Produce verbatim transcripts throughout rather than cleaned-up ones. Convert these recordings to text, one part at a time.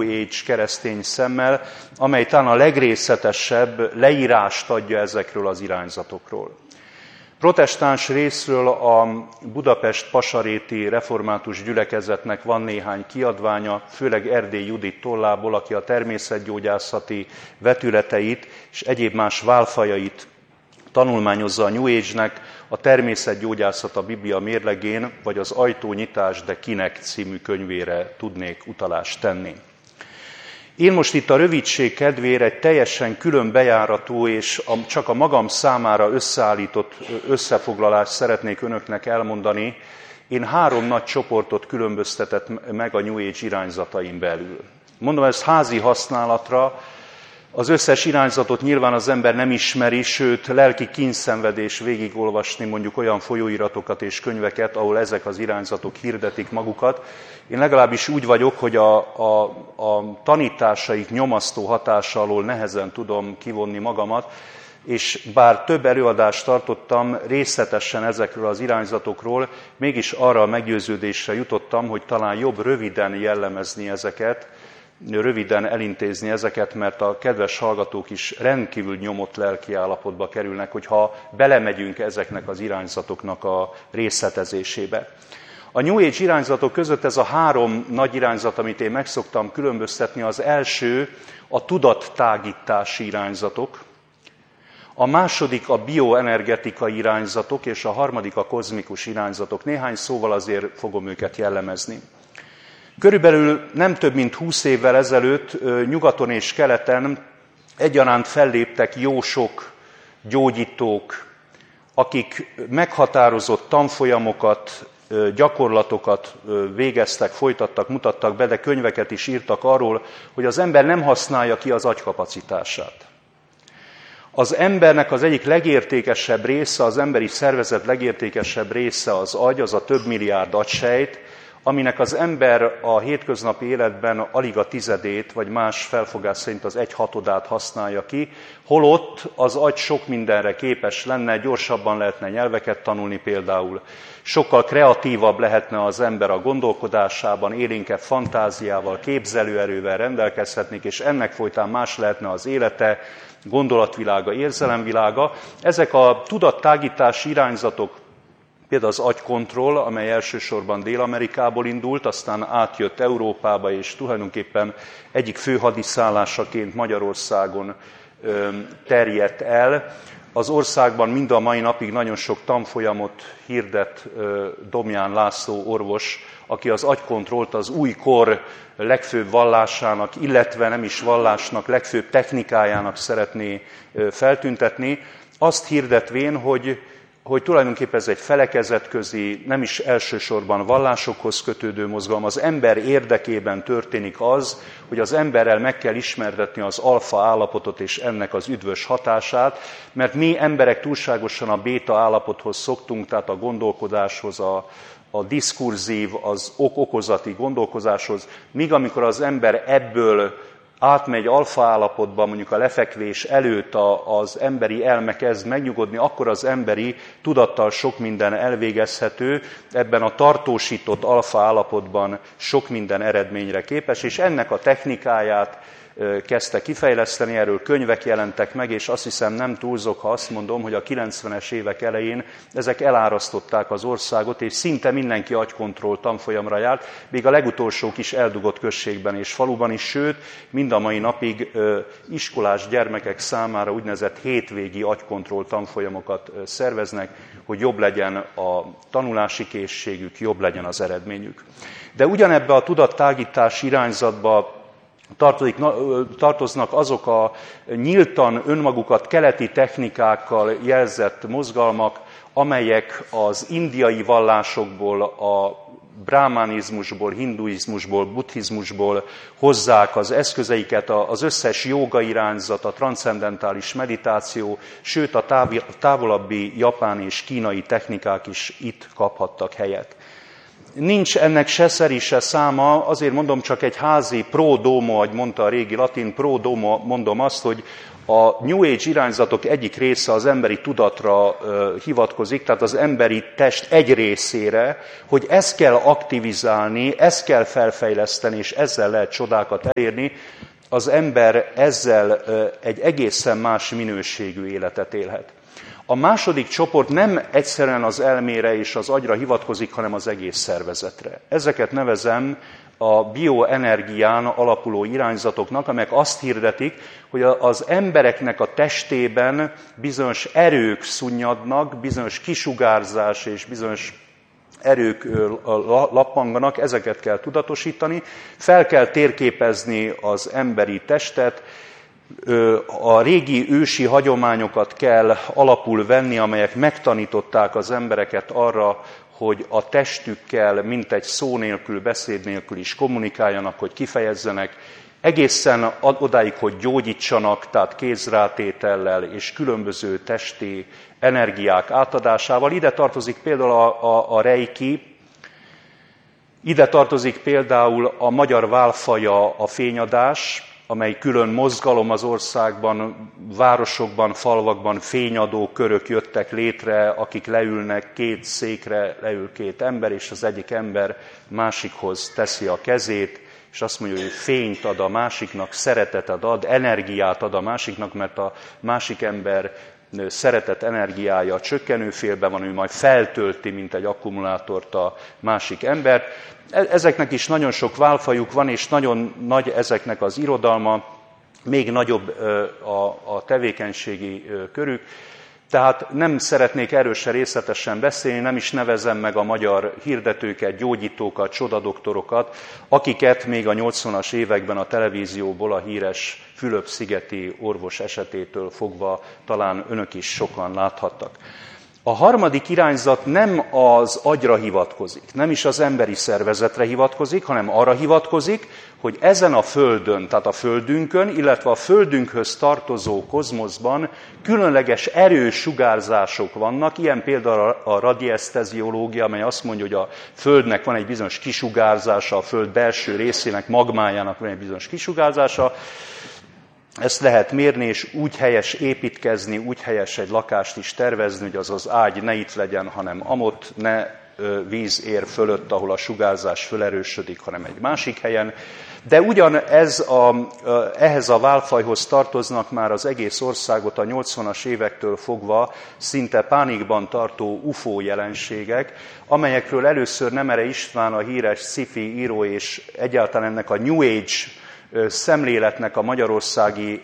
Age keresztény szemmel, amely talán a legrészletesebb leírást adja ezekről az irányzatokról. Protestáns részről a Budapest Pasaréti Református Gyülekezetnek van néhány kiadványa, főleg Erdély Judit tollából, aki a természetgyógyászati vetületeit és egyéb más válfajait tanulmányozza a New Age-nek, a Természetgyógyászat a Biblia mérlegén, vagy az Ajtónyitás, de kinek című könyvére tudnék utalást tenni. Én most itt a rövidség kedvére egy teljesen külön bejáratú és csak a magam számára összeállított összefoglalást szeretnék önöknek elmondani. Én három nagy csoportot különböztetett meg a New Age irányzatain belül. Mondom, ez házi használatra. Az összes irányzatot nyilván az ember nem ismeri, sőt, lelki kínszenvedés végigolvasni mondjuk olyan folyóiratokat és könyveket, ahol ezek az irányzatok hirdetik magukat. Én legalábbis úgy vagyok, hogy a, a, a tanításaik nyomasztó hatása alól nehezen tudom kivonni magamat, és bár több előadást tartottam részletesen ezekről az irányzatokról, mégis arra a meggyőződésre jutottam, hogy talán jobb röviden jellemezni ezeket, röviden elintézni ezeket, mert a kedves hallgatók is rendkívül nyomott lelki állapotba kerülnek, hogyha belemegyünk ezeknek az irányzatoknak a részletezésébe. A New Age irányzatok között ez a három nagy irányzat, amit én meg szoktam különböztetni, az első a tudattágítási irányzatok, a második a bioenergetikai irányzatok, és a harmadik a kozmikus irányzatok. Néhány szóval azért fogom őket jellemezni. Körülbelül nem több mint húsz évvel ezelőtt nyugaton és keleten egyaránt felléptek jósok, gyógyítók, akik meghatározott tanfolyamokat, gyakorlatokat végeztek, folytattak, mutattak be, de könyveket is írtak arról, hogy az ember nem használja ki az agykapacitását. Az embernek az egyik legértékesebb része, az emberi szervezet legértékesebb része az agy, az a több milliárd agysejt, aminek az ember a hétköznapi életben alig a tizedét, vagy más felfogás szerint az egy hatodát használja ki, holott az agy sok mindenre képes lenne, gyorsabban lehetne nyelveket tanulni például, sokkal kreatívabb lehetne az ember a gondolkodásában, élénkebb fantáziával, képzelőerővel rendelkezhetnék, és ennek folytán más lehetne az élete, gondolatvilága, érzelemvilága. Ezek a tudattágítási irányzatok, például az agykontroll, amely elsősorban Dél-Amerikából indult, aztán átjött Európába, és tulajdonképpen egyik fő hadiszállásaként Magyarországon terjedt el. Az országban mind a mai napig nagyon sok tanfolyamot hirdet Domján László orvos, aki az agykontrollt az új kor legfőbb vallásának, illetve nem is vallásnak, legfőbb technikájának szeretné feltüntetni, azt hirdetvén, hogy hogy tulajdonképpen ez egy felekezetközi, nem is elsősorban vallásokhoz kötődő mozgalom. Az ember érdekében történik az, hogy az emberrel meg kell ismertetni az alfa állapotot és ennek az üdvös hatását, mert mi emberek túlságosan a béta állapothoz szoktunk, tehát a gondolkodáshoz, a, a diskurzív, az ok-okozati gondolkozáshoz, míg amikor az ember ebből átmegy alfa állapotba, mondjuk a lefekvés előtt a, az emberi elme kezd megnyugodni, akkor az emberi tudattal sok minden elvégezhető, ebben a tartósított alfa állapotban sok minden eredményre képes, és ennek a technikáját kezdte kifejleszteni, erről könyvek jelentek meg, és azt hiszem nem túlzok, ha azt mondom, hogy a kilencvenes évek elején ezek elárasztották az országot, és szinte mindenki agykontroll tanfolyamra járt, még a legutolsó kis eldugott községben és faluban is, sőt, mind a mai napig iskolás gyermekek számára úgynevezett hétvégi agykontroll tanfolyamokat szerveznek, hogy jobb legyen a tanulási készségük, jobb legyen az eredményük. De ugyanebbe a tudattágítás irányzatba Tartozik, tartoznak azok a nyíltan önmagukat keleti technikákkal jelzett mozgalmak, amelyek az indiai vallásokból, a brámánizmusból, hinduizmusból, buddhizmusból hozzák az eszközeiket, az összes jóga irányzat, a transzcendentális meditáció, sőt a távolabbi japán és kínai technikák is itt kaphattak helyet. Nincs ennek se szeri, se száma, azért mondom csak egy házi pro domo, ahogy mondta a régi latin, pro domo, mondom azt, hogy a New Age irányzatok egyik része az emberi tudatra uh, hivatkozik, tehát az emberi test egy részére, hogy ezt kell aktivizálni, ezt kell felfejleszteni, és ezzel lehet csodákat elérni. Az ember ezzel uh, egy egészen más minőségű életet élhet. A második csoport nem egyszerűen az elmére és az agyra hivatkozik, hanem az egész szervezetre. Ezeket nevezem a bioenergián alapuló irányzatoknak, amelyek azt hirdetik, hogy az embereknek a testében bizonyos erők szunnyadnak, bizonyos kisugárzás és bizonyos erők lappanganak, ezeket kell tudatosítani, fel kell térképezni az emberi testet, a régi ősi hagyományokat kell alapul venni, amelyek megtanították az embereket arra, hogy a testükkel mintegy szó nélkül, beszéd nélkül is kommunikáljanak, hogy kifejezzenek, egészen odáig, hogy gyógyítsanak, tehát kézrátétellel és különböző testi energiák átadásával. Ide tartozik például a, a, a reiki, ide tartozik például a magyar válfaja, a fényadás, amely külön mozgalom az országban, városokban, falvakban fényadó körök jöttek létre, akik leülnek, két székre leül két ember, és az egyik ember másikhoz teszi a kezét, és azt mondja, hogy fényt ad a másiknak, szeretetet ad, energiát ad a másiknak, mert a másik ember szeretet energiája csökkenőfélben van, ő majd feltölti, mint egy akkumulátort a másik embert. Ezeknek is nagyon sok válfajuk van, és nagyon nagy ezeknek az irodalma, még nagyobb a, a tevékenységi körük. Tehát nem szeretnék erről se részletesen beszélni, nem is nevezem meg a magyar hirdetőket, gyógyítókat, csodadoktorokat, akiket még a nyolcvanas években a televízióból a híres Fülöp-szigeti orvos esetétől fogva talán önök is sokan láthattak. A harmadik irányzat nem az agyra hivatkozik, nem is az emberi szervezetre hivatkozik, hanem arra hivatkozik, hogy ezen a Földön, tehát a Földünkön, illetve a Földünkhöz tartozó kozmoszban különleges erős sugárzások vannak, ilyen például a radieszteziológia, amely azt mondja, hogy a Földnek van egy bizonyos kisugárzása, a Föld belső részének, magmájának van egy bizonyos kisugárzása. Ezt lehet mérni, és úgy helyes építkezni, úgy helyes egy lakást is tervezni, hogy az az ágy ne itt legyen, hanem amott, ne víz ér fölött, ahol a sugárzás fölerősödik, hanem egy másik helyen. De ugyan ez a, ehhez a válfajhoz tartoznak már az egész országot a nyolcvanas évektől fogva szinte pánikban tartó ufó jelenségek, amelyekről először Nemere István, a híres sci-fi író és egyáltalán ennek a New Age szemléletnek a magyarországi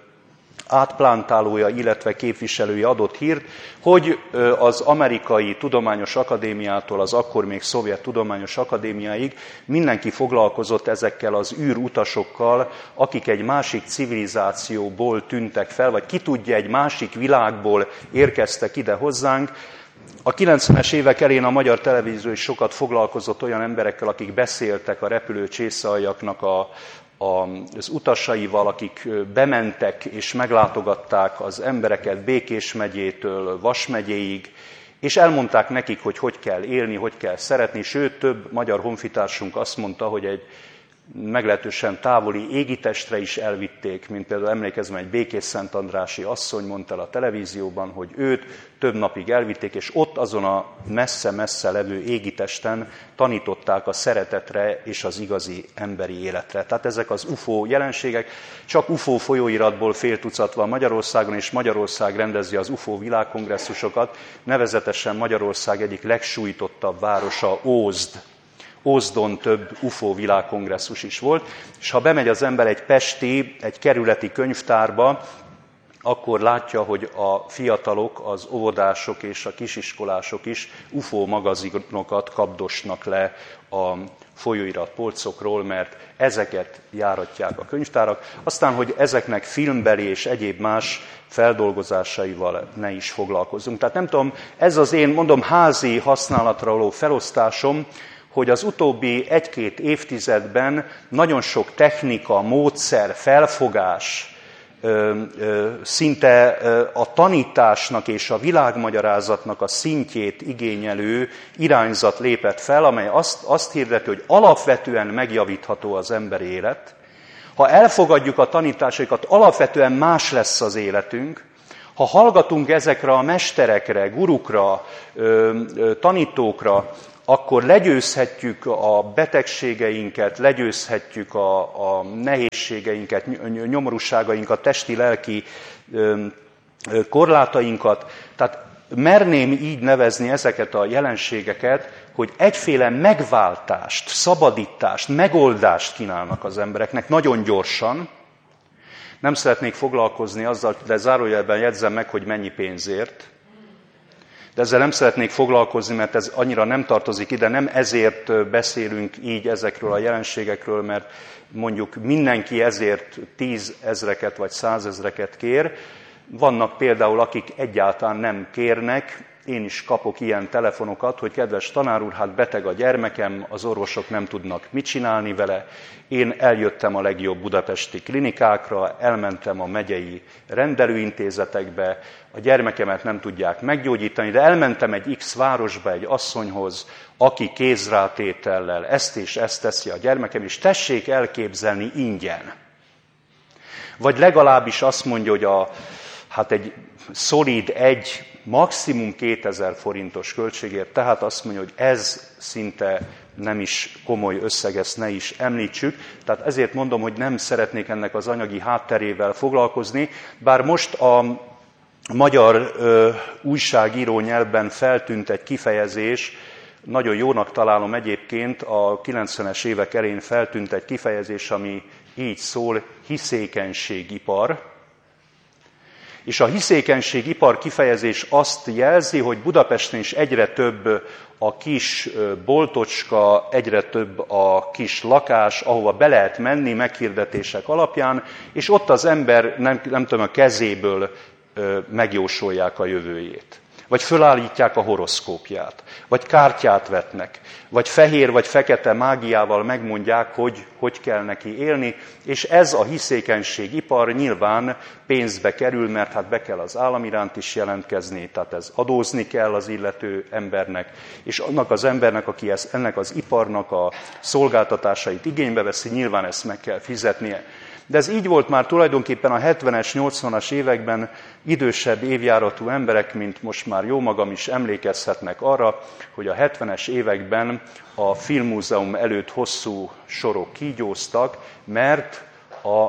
átplántálója, illetve képviselője adott hírt, hogy az amerikai tudományos akadémiától az akkor még szovjet tudományos akadémiáig mindenki foglalkozott ezekkel az űrutasokkal, akik egy másik civilizációból tűntek fel, vagy ki tudja, egy másik világból érkeztek ide hozzánk. A kilencvenes évek elején a magyar televízió is sokat foglalkozott olyan emberekkel, akik beszéltek a repülő csészaaljaknak a az utasaival, akik bementek és meglátogatták az embereket Békés megyétől Vas megyéig, és elmondták nekik, hogy hogy kell élni, hogy kell szeretni, sőt, több magyar honfitársunk azt mondta, hogy egy meglehetősen távoli égitestre is elvitték, mint például emlékezem, egy békés-szentandrási asszony mondta el a televízióban, hogy őt több napig elvitték, és ott azon a messze-messze levő égitesten tanították a szeretetre és az igazi emberi életre. Tehát ezek az ufó jelenségek, csak ufó folyóiratból fél tucat van Magyarországon, és Magyarország rendezi az ufó világkongresszusokat, nevezetesen Magyarország egyik legsújtottabb városa, Ózd. Ózdon több ufó világkongresszus is volt, és ha bemegy az ember egy pesti, egy kerületi könyvtárba, akkor látja, hogy a fiatalok, az óvodások és a kisiskolások is ufó magazinokat kapdosnak le a folyóirat polcokról, mert ezeket járatják a könyvtárak. Aztán, hogy ezeknek filmbeli és egyéb más feldolgozásaival ne is foglalkozunk. Tehát nem tudom, ez az én, mondom, házi használatra való felosztásom, hogy az utóbbi egy-két évtizedben nagyon sok technika, módszer, felfogás szinte a tanításnak és a világmagyarázatnak a szintjét igényelő irányzat lépett fel, amely azt, azt hirdeti, hogy alapvetően megjavítható az ember élet. Ha elfogadjuk a tanításaikat, alapvetően más lesz az életünk. Ha hallgatunk ezekre a mesterekre, gurukra, tanítókra, akkor legyőzhetjük a betegségeinket, legyőzhetjük a, a nehézségeinket, nyomorúságainkat, testi-lelki korlátainkat. Tehát merném így nevezni ezeket a jelenségeket, hogy egyféle megváltást, szabadítást, megoldást kínálnak az embereknek nagyon gyorsan. Nem szeretnék foglalkozni azzal, de zárójelben jegyzem meg, hogy mennyi pénzért. De ezzel nem szeretnék foglalkozni, mert ez annyira nem tartozik ide, nem ezért beszélünk így ezekről a jelenségekről, mert mondjuk mindenki ezért tízezreket vagy százezreket kér. Vannak például, akik egyáltalán nem kérnek, én is kapok ilyen telefonokat, hogy kedves tanár úr, hát beteg a gyermekem, az orvosok nem tudnak mit csinálni vele. Én eljöttem a legjobb budapesti klinikákra, elmentem a megyei rendelőintézetekbe, a gyermekemet nem tudják meggyógyítani, de elmentem egy X városba egy asszonyhoz, aki kézrátétellel ezt és ezt teszi a gyermekem, és tessék elképzelni ingyen. Vagy legalábbis azt mondja, hogy a, hát egy szolid egy, maximum kétezer forintos költségért, tehát azt mondja, hogy ez szinte nem is komoly összeg, ezt ne is említsük. Tehát ezért mondom, hogy nem szeretnék ennek az anyagi hátterével foglalkozni, bár most a magyar ö, újságíró nyelvben feltűnt egy kifejezés, nagyon jónak találom egyébként, a kilencvenes évek elején feltűnt egy kifejezés, ami így szól, hiszékenységipar. És a hiszékenységipar kifejezés azt jelzi, hogy Budapesten is egyre több a kis boltocska, egyre több a kis lakás, ahova be lehet menni meghirdetések alapján, és ott az ember nem, nem tudom, a kezéből megjósolják a jövőjét. Vagy fölállítják a horoszkópját, vagy kártyát vetnek, vagy fehér vagy fekete mágiával megmondják, hogy hogy kell neki élni, és ez a hiszékenységipar nyilván pénzbe kerül, mert hát be kell az állam iránt is jelentkezni, tehát ez adózni kell az illető embernek, és annak az embernek, aki ezt, ennek az iparnak a szolgáltatásait igénybe veszi, nyilván ezt meg kell fizetnie. De ez így volt már tulajdonképpen a hetvenes, nyolcvanas években idősebb évjáratú emberek, mint most már jó magam is emlékezhetnek arra, hogy a hetvenes években a Filmmúzeum előtt hosszú sorok kígyóztak, mert a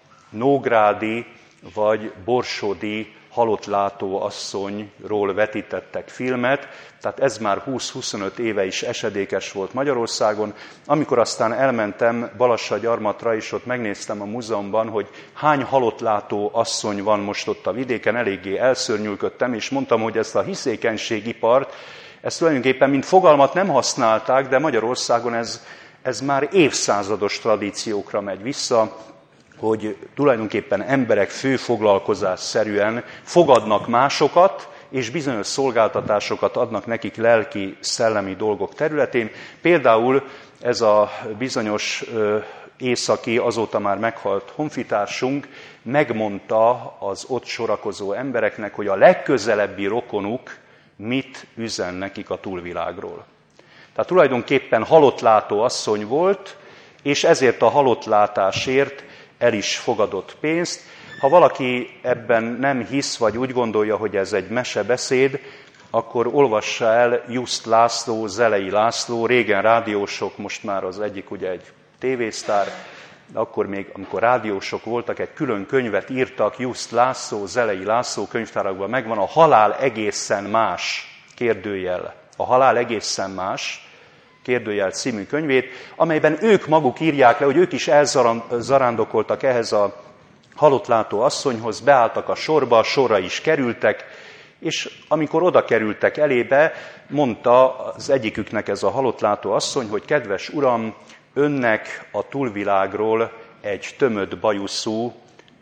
nógrádi vagy borsodi halottlátó asszonyról vetítettek filmet, tehát ez már húsz-huszonöt éve is esedékes volt Magyarországon. Amikor aztán elmentem Balassagyarmatra, és ott megnéztem a múzeumban, hogy hány halottlátó asszony van most ott a vidéken, eléggé elszörnyűködtem, és mondtam, hogy ezt a hiszékenységipart, ezt tulajdonképpen mint fogalmat nem használták, de Magyarországon ez, ez már évszázados tradíciókra megy vissza, hogy tulajdonképpen emberek főfoglalkozásszerűen fogadnak másokat, és bizonyos szolgáltatásokat adnak nekik lelki, szellemi dolgok területén. Például ez a bizonyos északi, azóta már meghalt honfitársunk megmondta az ott sorakozó embereknek, hogy a legközelebbi rokonuk mit üzen nekik a túlvilágról. Tehát tulajdonképpen halottlátó asszony volt, és ezért a halottlátásért el is fogadott pénzt. Ha valaki ebben nem hisz, vagy úgy gondolja, hogy ez egy mesebeszéd, akkor olvassa el Just László, Zelei László, régen rádiósok, most már az egyik ugye egy tévésztár, de akkor még, amikor rádiósok voltak, egy külön könyvet írtak, Just László, Zelei László könyvtárakban megvan a Halál egészen más, kérdőjel. A Halál egészen más, kérdőjel című könyvét, amelyben ők maguk írják le, hogy ők is elzarándokoltak ehhez a halottlátó asszonyhoz, beálltak a sorba, sorra is kerültek, és amikor oda kerültek elébe, mondta az egyiküknek ez a halottlátó asszony, hogy kedves uram, önnek a túlvilágról egy tömött bajuszú,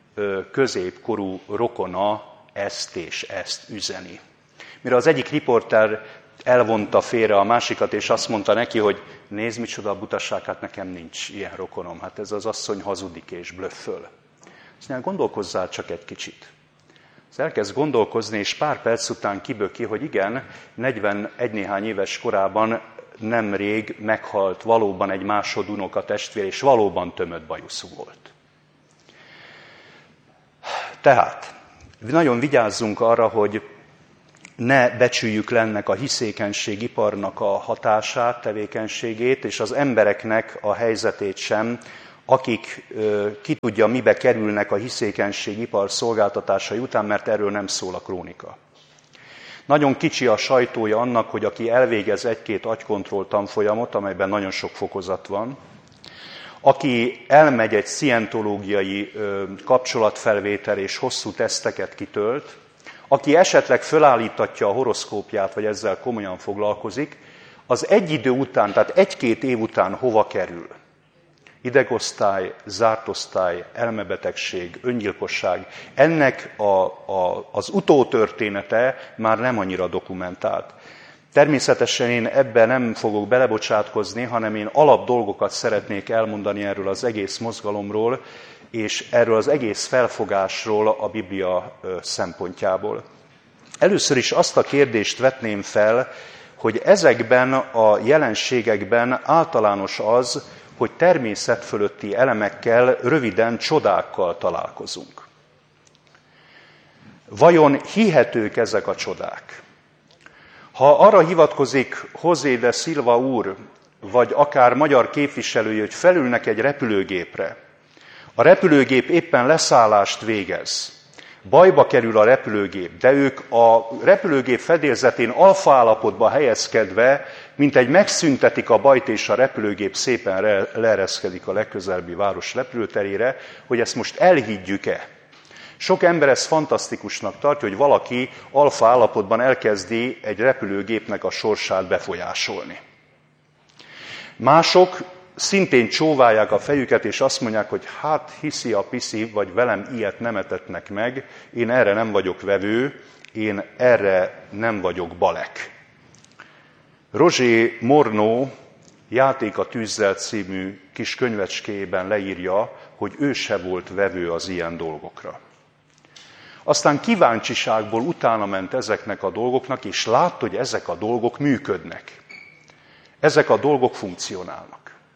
középkorú rokona ezt és ezt üzeni. Mire az egyik riporter elvonta félre a másikat, és azt mondta neki, hogy nézd, micsoda butaság, hát nekem nincs ilyen rokonom. Hát ez az asszony hazudik és blöfföl. Azt mondja, gondolkozzál csak egy kicsit. Az elkezd gondolkozni, és pár perc után kiböki, hogy igen, negyvenegy néhány éves korában nemrég meghalt valóban egy másodunoka testvér, és valóban tömött bajuszú volt. Tehát nagyon vigyázzunk arra, hogy ne becsüljük le ennek a hiszékenységiparnak a hatását, tevékenységét, és az embereknek a helyzetét sem, akik ki tudja, mibe kerülnek a hiszékenységipar szolgáltatásai után, mert erről nem szól a krónika. Nagyon kicsi a sajtója annak, hogy aki elvégez egy-két agykontroll tanfolyamot, amelyben nagyon sok fokozat van, aki elmegy egy szientológiai kapcsolatfelvétel és hosszú teszteket kitölt, aki esetleg fölállítatja a horoszkópját, vagy ezzel komolyan foglalkozik, az egy idő után, tehát egy-két év után hova kerül? Idegosztály, zárt osztály, elmebetegség, öngyilkosság. Ennek a, a, az utótörténete már nem annyira dokumentált. Természetesen én ebben nem fogok belebocsátkozni, hanem én alap dolgokat szeretnék elmondani erről az egész mozgalomról, és erről az egész felfogásról a Biblia szempontjából. Először is azt a kérdést vetném fel, hogy ezekben a jelenségekben általános az, hogy természet fölötti elemekkel, röviden csodákkal találkozunk. Vajon hihetők ezek a csodák? Ha arra hivatkozik José de Silva úr, vagy akár magyar képviselője, hogy felülnek egy repülőgépre, a repülőgép éppen leszállást végez, bajba kerül a repülőgép, de ők a repülőgép fedélzetén alfa állapotba helyezkedve, mint egy megszüntetik a bajt, és a repülőgép szépen leereszkedik a legközelebbi város repülőterére, hogy ezt most elhiggyük-e. Sok ember ezt fantasztikusnak tartja, hogy valaki alfa állapotban elkezdi egy repülőgépnek a sorsát befolyásolni. Mások szintén csóválják a fejüket, és azt mondják, hogy hát hiszi a piszi, vagy velem ilyet nem etetnek meg, én erre nem vagyok vevő, én erre nem vagyok balek. Roger Morneau Játék a tűzzel című kis könyvecskéjében leírja, hogy ő se volt vevő az ilyen dolgokra. Aztán kíváncsiságból utána ment ezeknek a dolgoknak, és látta, hogy ezek a dolgok működnek. Ezek a dolgok funkcionálnak.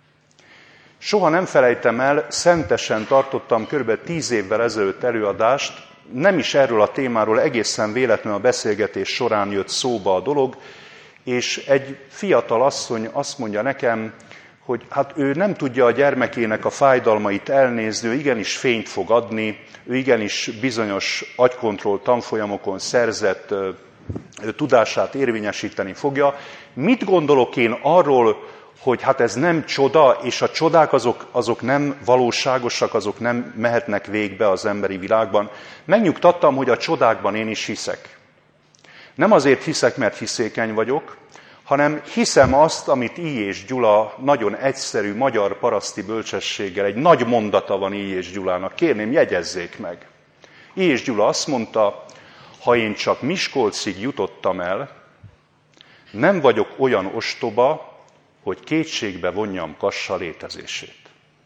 Soha nem felejtem el, szentesen tartottam kb. tíz évvel ezelőtt előadást, nem is erről a témáról, egészen véletlenül a beszélgetés során jött szóba a dolog, és egy fiatal asszony azt mondja nekem, hogy hát ő nem tudja a gyermekének a fájdalmait elnézni, ő igenis fényt fog adni, ő igenis bizonyos agykontroll tanfolyamokon szerzett ö, ö, tudását érvényesíteni fogja. Mit gondolok én arról, hogy hát ez nem csoda, és a csodák azok, azok nem valóságosak, azok nem mehetnek végbe az emberi világban. Megnyugtattam, hogy a csodákban én is hiszek. Nem azért hiszek, mert hiszékeny vagyok, hanem hiszem azt, amit I. és Gyula nagyon egyszerű magyar paraszti bölcsességgel, egy nagy mondata van I. és Gyulának, kérném, jegyezzék meg. I. és Gyula azt mondta, ha én csak Miskolcig jutottam el, nem vagyok olyan ostoba, hogy kétségbe vonjam Kassa létezését.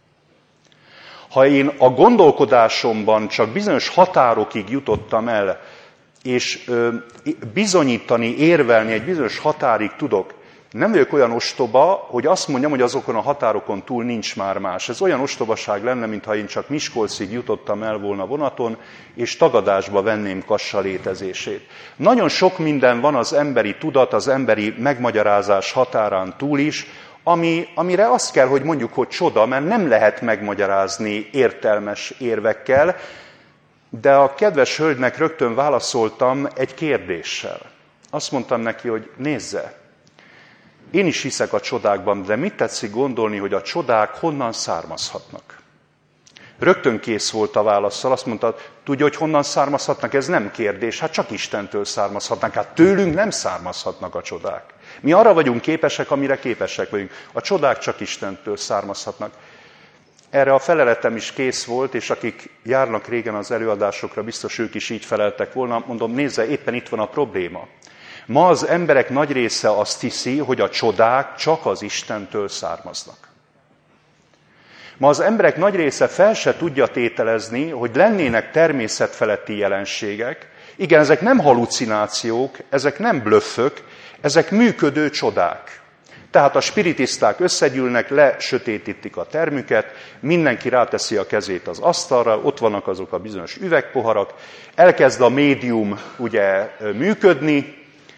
Ha én a gondolkodásomban csak bizonyos határokig jutottam el, és bizonyítani, érvelni egy bizonyos határig tudok, nem vagyok olyan ostoba, hogy azt mondjam, hogy azokon a határokon túl nincs már más. Ez olyan ostobaság lenne, mintha én csak Miskolcig jutottam el volna vonaton, és tagadásba venném Kassa létezését. Nagyon sok minden van az emberi tudat, az emberi megmagyarázás határán túl is, ami, amire azt kell, hogy mondjuk, hogy csoda, mert nem lehet megmagyarázni értelmes érvekkel, de a kedves hölgynek rögtön válaszoltam egy kérdéssel. Azt mondtam neki, hogy nézze, én is hiszek a csodákban, de mit tetszik gondolni, hogy a csodák honnan származhatnak? Rögtön kész volt a válasszal, azt mondta, tudja, hogy honnan származhatnak, ez nem kérdés, hát csak Istentől származhatnak, hát tőlünk nem származhatnak a csodák. Mi arra vagyunk képesek, amire képesek vagyunk. A csodák csak Istentől származhatnak. Erre a feleletem is kész volt, és akik járnak régen az előadásokra, biztos ők is így feleltek volna. Mondom, nézze, éppen itt van a probléma. Ma az emberek nagy része azt hiszi, hogy a csodák csak az Istentől származnak. Ma az emberek nagy része fel se tudja tételezni, hogy lennének természetfeletti jelenségek. Igen, ezek nem halucinációk, ezek nem blöffök, ezek működő csodák. Tehát a spiritiszták összegyűlnek, lesötétítik a termüket, mindenki ráteszi a kezét az asztalra, ott vannak azok a bizonyos üvegpoharak, elkezd a médium ugye működni,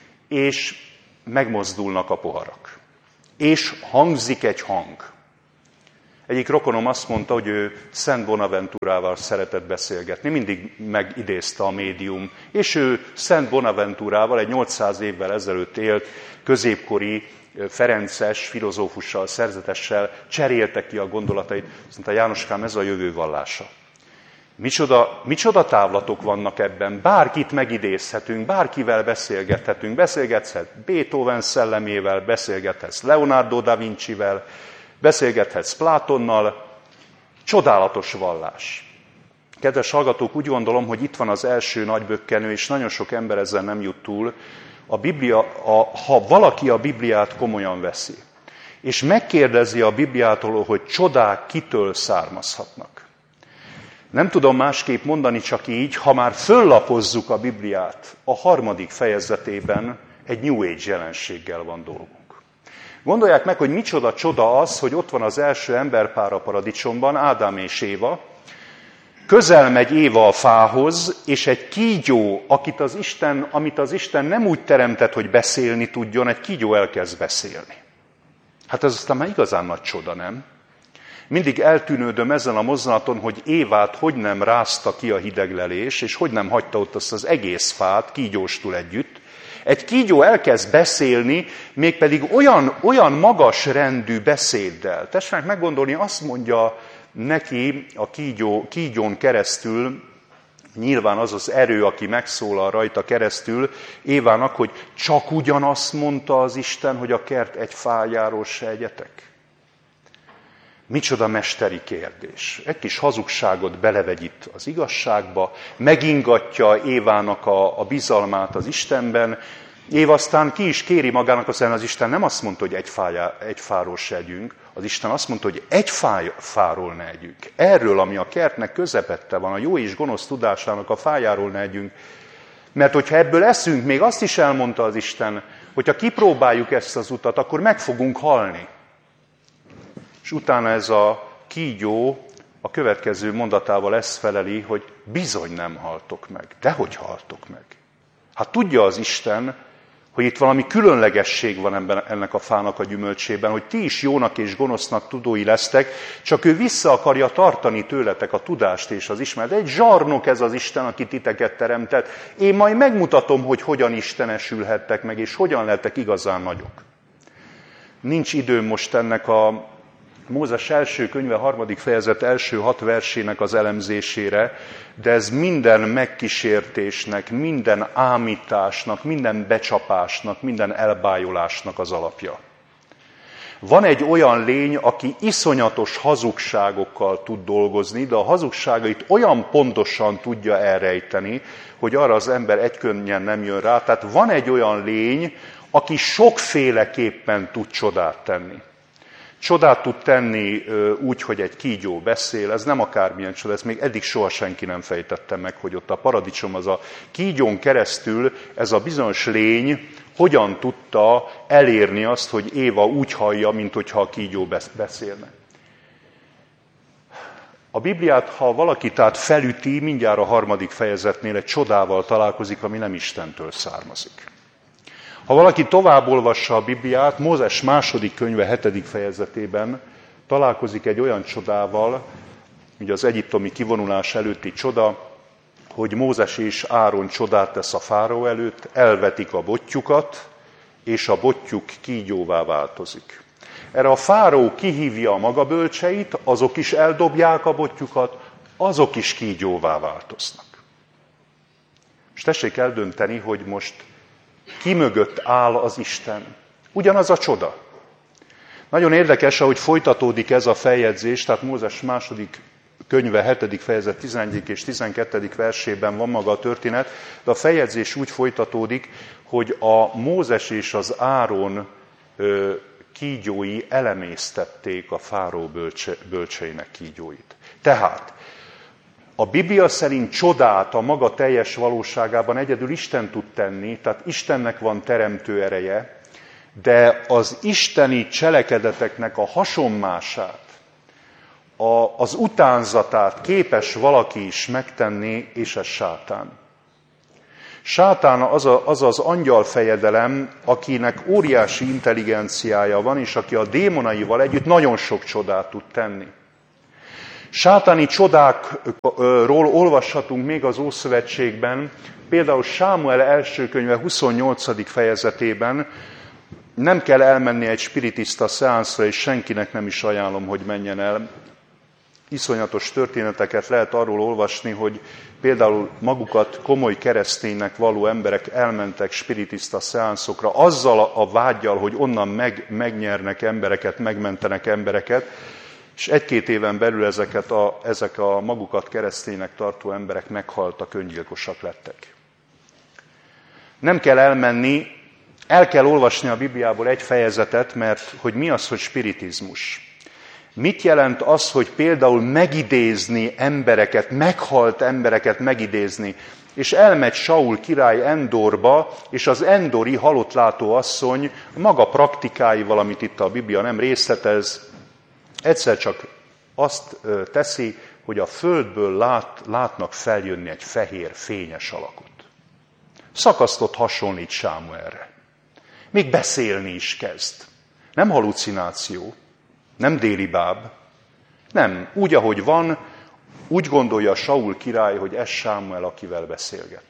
és megmozdulnak a poharak. És hangzik egy hang. Egyik rokonom azt mondta, hogy ő Szent Bonaventurával szeretett beszélgetni, mindig megidézte a médium, és ő Szent Bonaventurával, egy nyolcszáz évvel ezelőtt élt középkori ferences filozófussal, szerzetessel cserélte ki a gondolatait. Azt mondta, Jánoskám, ez a jövő vallása. Micsoda, micsoda távlatok vannak ebben, bárkit megidézhetünk, bárkivel beszélgethetünk, beszélgethetsz Beethoven szellemével, beszélgethetsz Leonardo da Vincivel, beszélgethetsz Plátonnal, csodálatos vallás. Kedves hallgatók, úgy gondolom, hogy itt van az első nagybökkenő, és nagyon sok ember ezzel nem jut túl. A Biblia, a, ha valaki a Bibliát komolyan veszi, és megkérdezi a Bibliától, hogy csodák kitől származhatnak. Nem tudom másképp mondani, csak így, ha már föllapozzuk a Bibliát, a harmadik fejezetében egy New Age jelenséggel van dolgunk. Gondolják meg, hogy micsoda csoda az, hogy ott van az első emberpár a paradicsomban, Ádám és Éva, közel megy Éva a fához, és egy kígyó, akit az Isten, amit az Isten nem úgy teremtett, hogy beszélni tudjon, egy kígyó elkezd beszélni. Hát ez aztán már igazán nagy csoda, nem? Mindig eltűnődöm ezen a mozdulaton, hogy Évát hogy nem rázta ki a hideglelés, és hogy nem hagyta ott azt az egész fát kígyóstul együtt. Egy kígyó elkezd beszélni, mégpedig olyan, olyan magas rendű beszéddel. Tessenek meggondolni, azt mondja neki a kígyó, kígyón keresztül, nyilván az az erő, aki megszólal rajta keresztül, Évának, hogy csak ugyanazt mondta az Isten, hogy a kert egy fájáról se egyetek. Micsoda mesteri kérdés. Egy kis hazugságot belevegy itt az igazságba, megingatja Évának a, a bizalmát az Istenben. Éva aztán ki is kéri magának, aztán az Isten nem azt mondta, hogy egy, fájá, egy fáról se együnk, az Isten azt mondta, hogy egy fáj, fáról ne együnk. Erről, ami a kertnek közepette van, a jó és gonosz tudásának a fájáról ne együnk. Mert hogyha ebből eszünk, még azt is elmondta az Isten, hogyha kipróbáljuk ezt az utat, akkor meg fogunk halni. És utána ez a kígyó a következő mondatával ezt feleli, hogy bizony nem haltok meg. Dehogy haltok meg? Hát tudja az Isten, hogy itt valami különlegesség van ebben, ennek a fának a gyümölcsében, hogy ti is jónak és gonosznak tudói lesztek, csak ő vissza akarja tartani tőletek a tudást és az ismeret. Egy zsarnok ez az Isten, aki titeket teremtett. Én majd megmutatom, hogy hogyan istenesülhettek meg, és hogyan lettek igazán nagyok. Nincs időm most ennek a Mózes első könyve, harmadik fejezet első hat versének az elemzésére, de ez minden megkísértésnek, minden ámításnak, minden becsapásnak, minden elbájolásnak az alapja. Van egy olyan lény, aki iszonyatos hazugságokkal tud dolgozni, de a hazugságait olyan pontosan tudja elrejteni, hogy arra az ember egykönnyen nem jön rá. Tehát van egy olyan lény, aki sokféleképpen tud csodát tenni. Csodát tud tenni úgy, hogy egy kígyó beszél, ez nem akármilyen csoda, ezt még eddig soha senki nem fejtette meg, hogy ott a paradicsom, az a kígyón keresztül ez a bizonyos lény hogyan tudta elérni azt, hogy Éva úgy hallja, mint hogyha a kígyó beszélne. A Bibliát, ha valaki tehát felüti, mindjárt a harmadik fejezetnél egy csodával találkozik, ami nem Istentől származik. Ha valaki tovább olvassa a Bibliát, Mózes második könyve hetedik fejezetében találkozik egy olyan csodával, ugye az egyiptomi kivonulás előtti csoda, hogy Mózes és Áron csodát tesz a fáraó előtt, elvetik a botjukat, és a botjuk kígyóvá változik. Erre a fáraó kihívja a maga bölcseit, azok is eldobják a botjukat, azok is kígyóvá változnak. És tessék eldönteni, hogy most ki mögött áll az Isten. Ugyanaz a csoda. Nagyon érdekes, ahogy folytatódik ez a feljegyzés, tehát Mózes második könyve hetedik fejezet tizenegyedik és tizenkettedik versében van maga a történet, de a feljegyzés úgy folytatódik, hogy a Mózes és az Áron kígyói elemésztették a fáraó bölcse, bölcseinek kígyóit. Tehát a Biblia szerint csodát a maga teljes valóságában egyedül Isten tud tenni, tehát Istennek van teremtő ereje, de az isteni cselekedeteknek a hasonmását, a, az utánzatát képes valaki is megtenni, és ez sátán. Sátán az, a, az az angyalfejedelem, akinek óriási intelligenciája van, és aki a démonaival együtt nagyon sok csodát tud tenni. Sátáni csodákról olvashatunk még az Ószövetségben, például Sámuel első könyve huszonnyolcadik fejezetében. Nem kell elmenni egy spiritista szeánszra, és senkinek nem is ajánlom, hogy menjen el. Iszonyatos történeteket lehet arról olvasni, hogy például magukat komoly kereszténynek való emberek elmentek spiritista szeánszokra, azzal a vággyal, hogy onnan meg, megnyernek embereket, megmentenek embereket, és egy-két éven belül ezeket a, ezek a magukat kereszténynek tartó emberek meghaltak, öngyilkosak lettek. Nem kell elmenni, el kell olvasni a Bibliából egy fejezetet, mert hogy mi az, hogy spiritizmus. Mit jelent az, hogy például megidézni embereket, meghalt embereket megidézni, és elmegy Saul király Endorba, és az endori halottlátó asszony maga praktikáival, amit itt a Biblia nem részletez, egyszer csak azt teszi, hogy a földből lát, látnak feljönni egy fehér, fényes alakot. Szakasztott hasonlít Sámuelre. Még beszélni is kezd. Nem halucináció, nem délibáb, nem. Úgy, ahogy van, úgy gondolja Saul király, hogy ez Sámuel, akivel beszélget.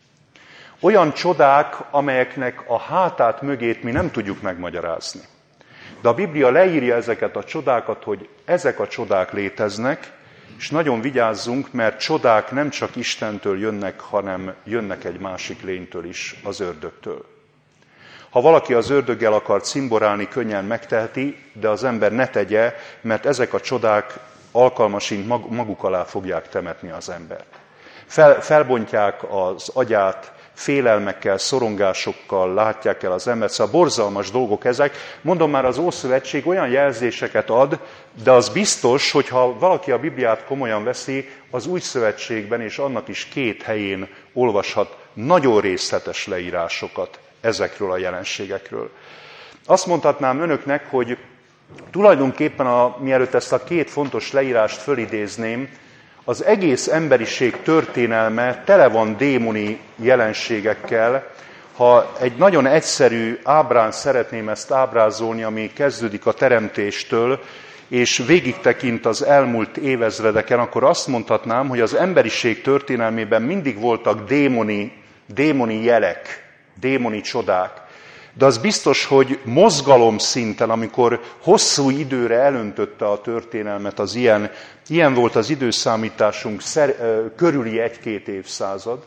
Olyan csodák, amelyeknek a hátát mögét mi nem tudjuk megmagyarázni. De a Biblia leírja ezeket a csodákat, hogy ezek a csodák léteznek, és nagyon vigyázzunk, mert csodák nem csak Istentől jönnek, hanem jönnek egy másik lénytől is, az ördögtől. Ha valaki az ördöggel akar cimborálni, könnyen megteheti, de az ember ne tegye, mert ezek a csodák alkalmasint maguk alá fogják temetni az embert. Fel, felbontják az agyát, félelmekkel, szorongásokkal látják el az embert, szóval borzalmas dolgok ezek. Mondom már, az Ószövetség olyan jelzéseket ad, de az biztos, hogy ha valaki a Bibliát komolyan veszi, az Új Szövetségben és annak is két helyén olvashat nagyon részletes leírásokat ezekről a jelenségekről. Azt mondhatnám önöknek, hogy tulajdonképpen, a, mielőtt ezt a két fontos leírást fölidézném, az egész emberiség történelme tele van démoni jelenségekkel. Ha egy nagyon egyszerű ábrán szeretném ezt ábrázolni, ami kezdődik a teremtéstől, és végigtekint az elmúlt évezredeken, akkor azt mondhatnám, hogy az emberiség történelmében mindig voltak démoni, démoni jelek, démoni csodák. De az biztos, hogy mozgalom szinten, amikor hosszú időre elöntötte a történelmet az ilyen, ilyen volt az időszámításunk szer, körüli egy-két évszázad,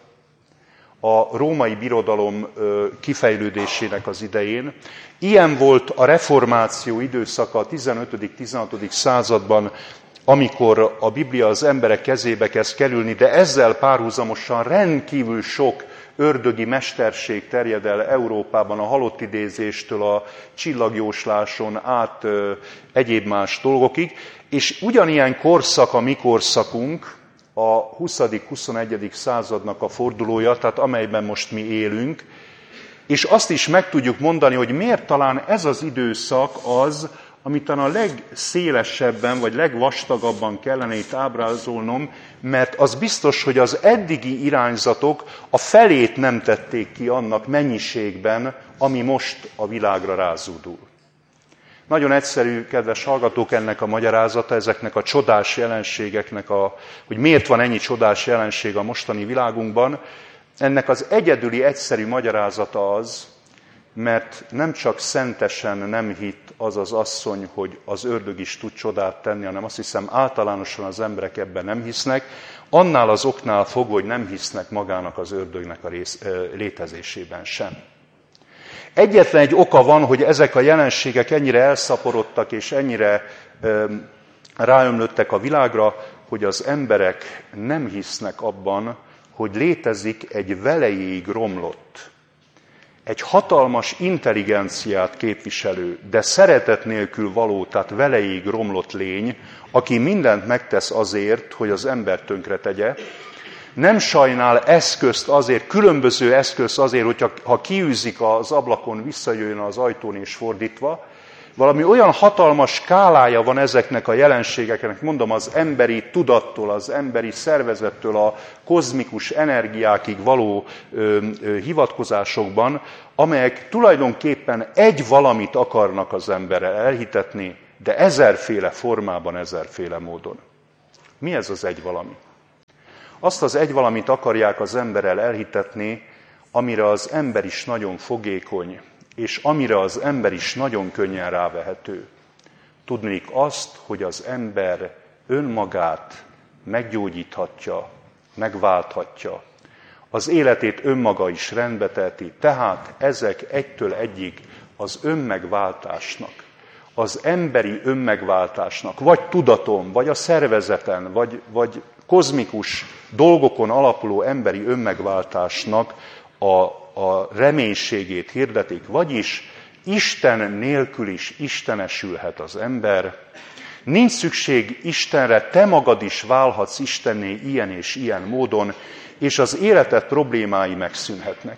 a római birodalom kifejlődésének az idején. Ilyen volt a reformáció időszaka a tizenötödik-tizenhatodik században, amikor a Biblia az emberek kezébe kezd kerülni, de ezzel párhuzamosan rendkívül sok ördögi mesterség terjed el Európában, a halottidézéstől a csillagjósláson át ö, egyéb más dolgokig, és ugyanilyen korszak a mi korszakunk, a huszadik-huszonegyedik századnak a fordulója, tehát amelyben most mi élünk, és azt is meg tudjuk mondani, hogy miért talán ez az időszak az, amit a legszélesebben, vagy legvastagabban kellene itt ábrázolnom, mert az biztos, hogy az eddigi irányzatok a felét nem tették ki annak mennyiségben, ami most a világra rázódul. Nagyon egyszerű, kedves hallgatók, ennek a magyarázata, ezeknek a csodás jelenségeknek, a, hogy miért van ennyi csodás jelenség a mostani világunkban. Ennek az egyedüli, egyszerű magyarázata az, mert nem csak szentesen nem hitt az az asszony, hogy az ördög is tud csodát tenni, hanem azt hiszem általánosan az emberek ebben nem hisznek, annál az oknál fogva, hogy nem hisznek magának az ördögnek a rész, létezésében sem. Egyetlen egy oka van, hogy ezek a jelenségek ennyire elszaporodtak és ennyire ráömlöttek a világra, hogy az emberek nem hisznek abban, hogy létezik egy velejéig romlott, egy hatalmas intelligenciát képviselő, de szeretet nélkül való, tehát veleig romlott lény, aki mindent megtesz azért, hogy az embert tönkre tegye, nem sajnál eszközt azért, különböző eszközt azért, hogyha ha kiűzik az ablakon, visszajöjjön az ajtón és fordítva. Valami olyan hatalmas skálája van ezeknek a jelenségeknek, mondom, az emberi tudattól, az emberi szervezettől a kozmikus energiákig való ö, ö, hivatkozásokban, amelyek tulajdonképpen egy valamit akarnak az emberre elhitetni, de ezerféle formában, ezerféle módon. Mi ez az egy valami? Azt az egy valamit akarják az emberrel elhitetni, amire az ember is nagyon fogékony, és amire az ember is nagyon könnyen rávehető. Tudnék azt, hogy az ember önmagát meggyógyíthatja, megválthatja. Az életét önmaga is rendbe teheti, tehát ezek egytől egyig az önmegváltásnak, az emberi önmegváltásnak, vagy tudaton, vagy a szervezeten, vagy, vagy kozmikus dolgokon alapuló emberi önmegváltásnak a, a reménységét hirdetik, vagyis Isten nélkül is istenesülhet az ember, nincs szükség Istenre, te magad is válhatsz Istenné ilyen és ilyen módon, és az életed problémái megszűnhetnek.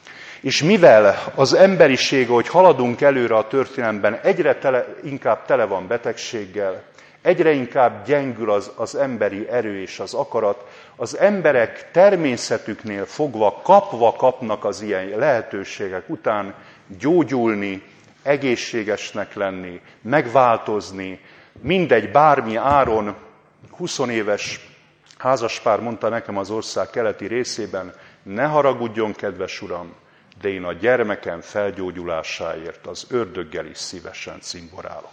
És mivel az emberiség, hogy haladunk előre a történelemben, egyre tele, inkább tele van betegséggel, egyre inkább gyengül az, az emberi erő és az akarat, az emberek természetüknél fogva kapva kapnak az ilyen lehetőségek után gyógyulni, egészségesnek lenni, megváltozni, mindegy, bármi áron. húsz éves házaspár mondta nekem az ország keleti részében, ne haragudjon, kedves uram, de én a gyermekem felgyógyulásáért az ördöggel is szívesen cimborálok.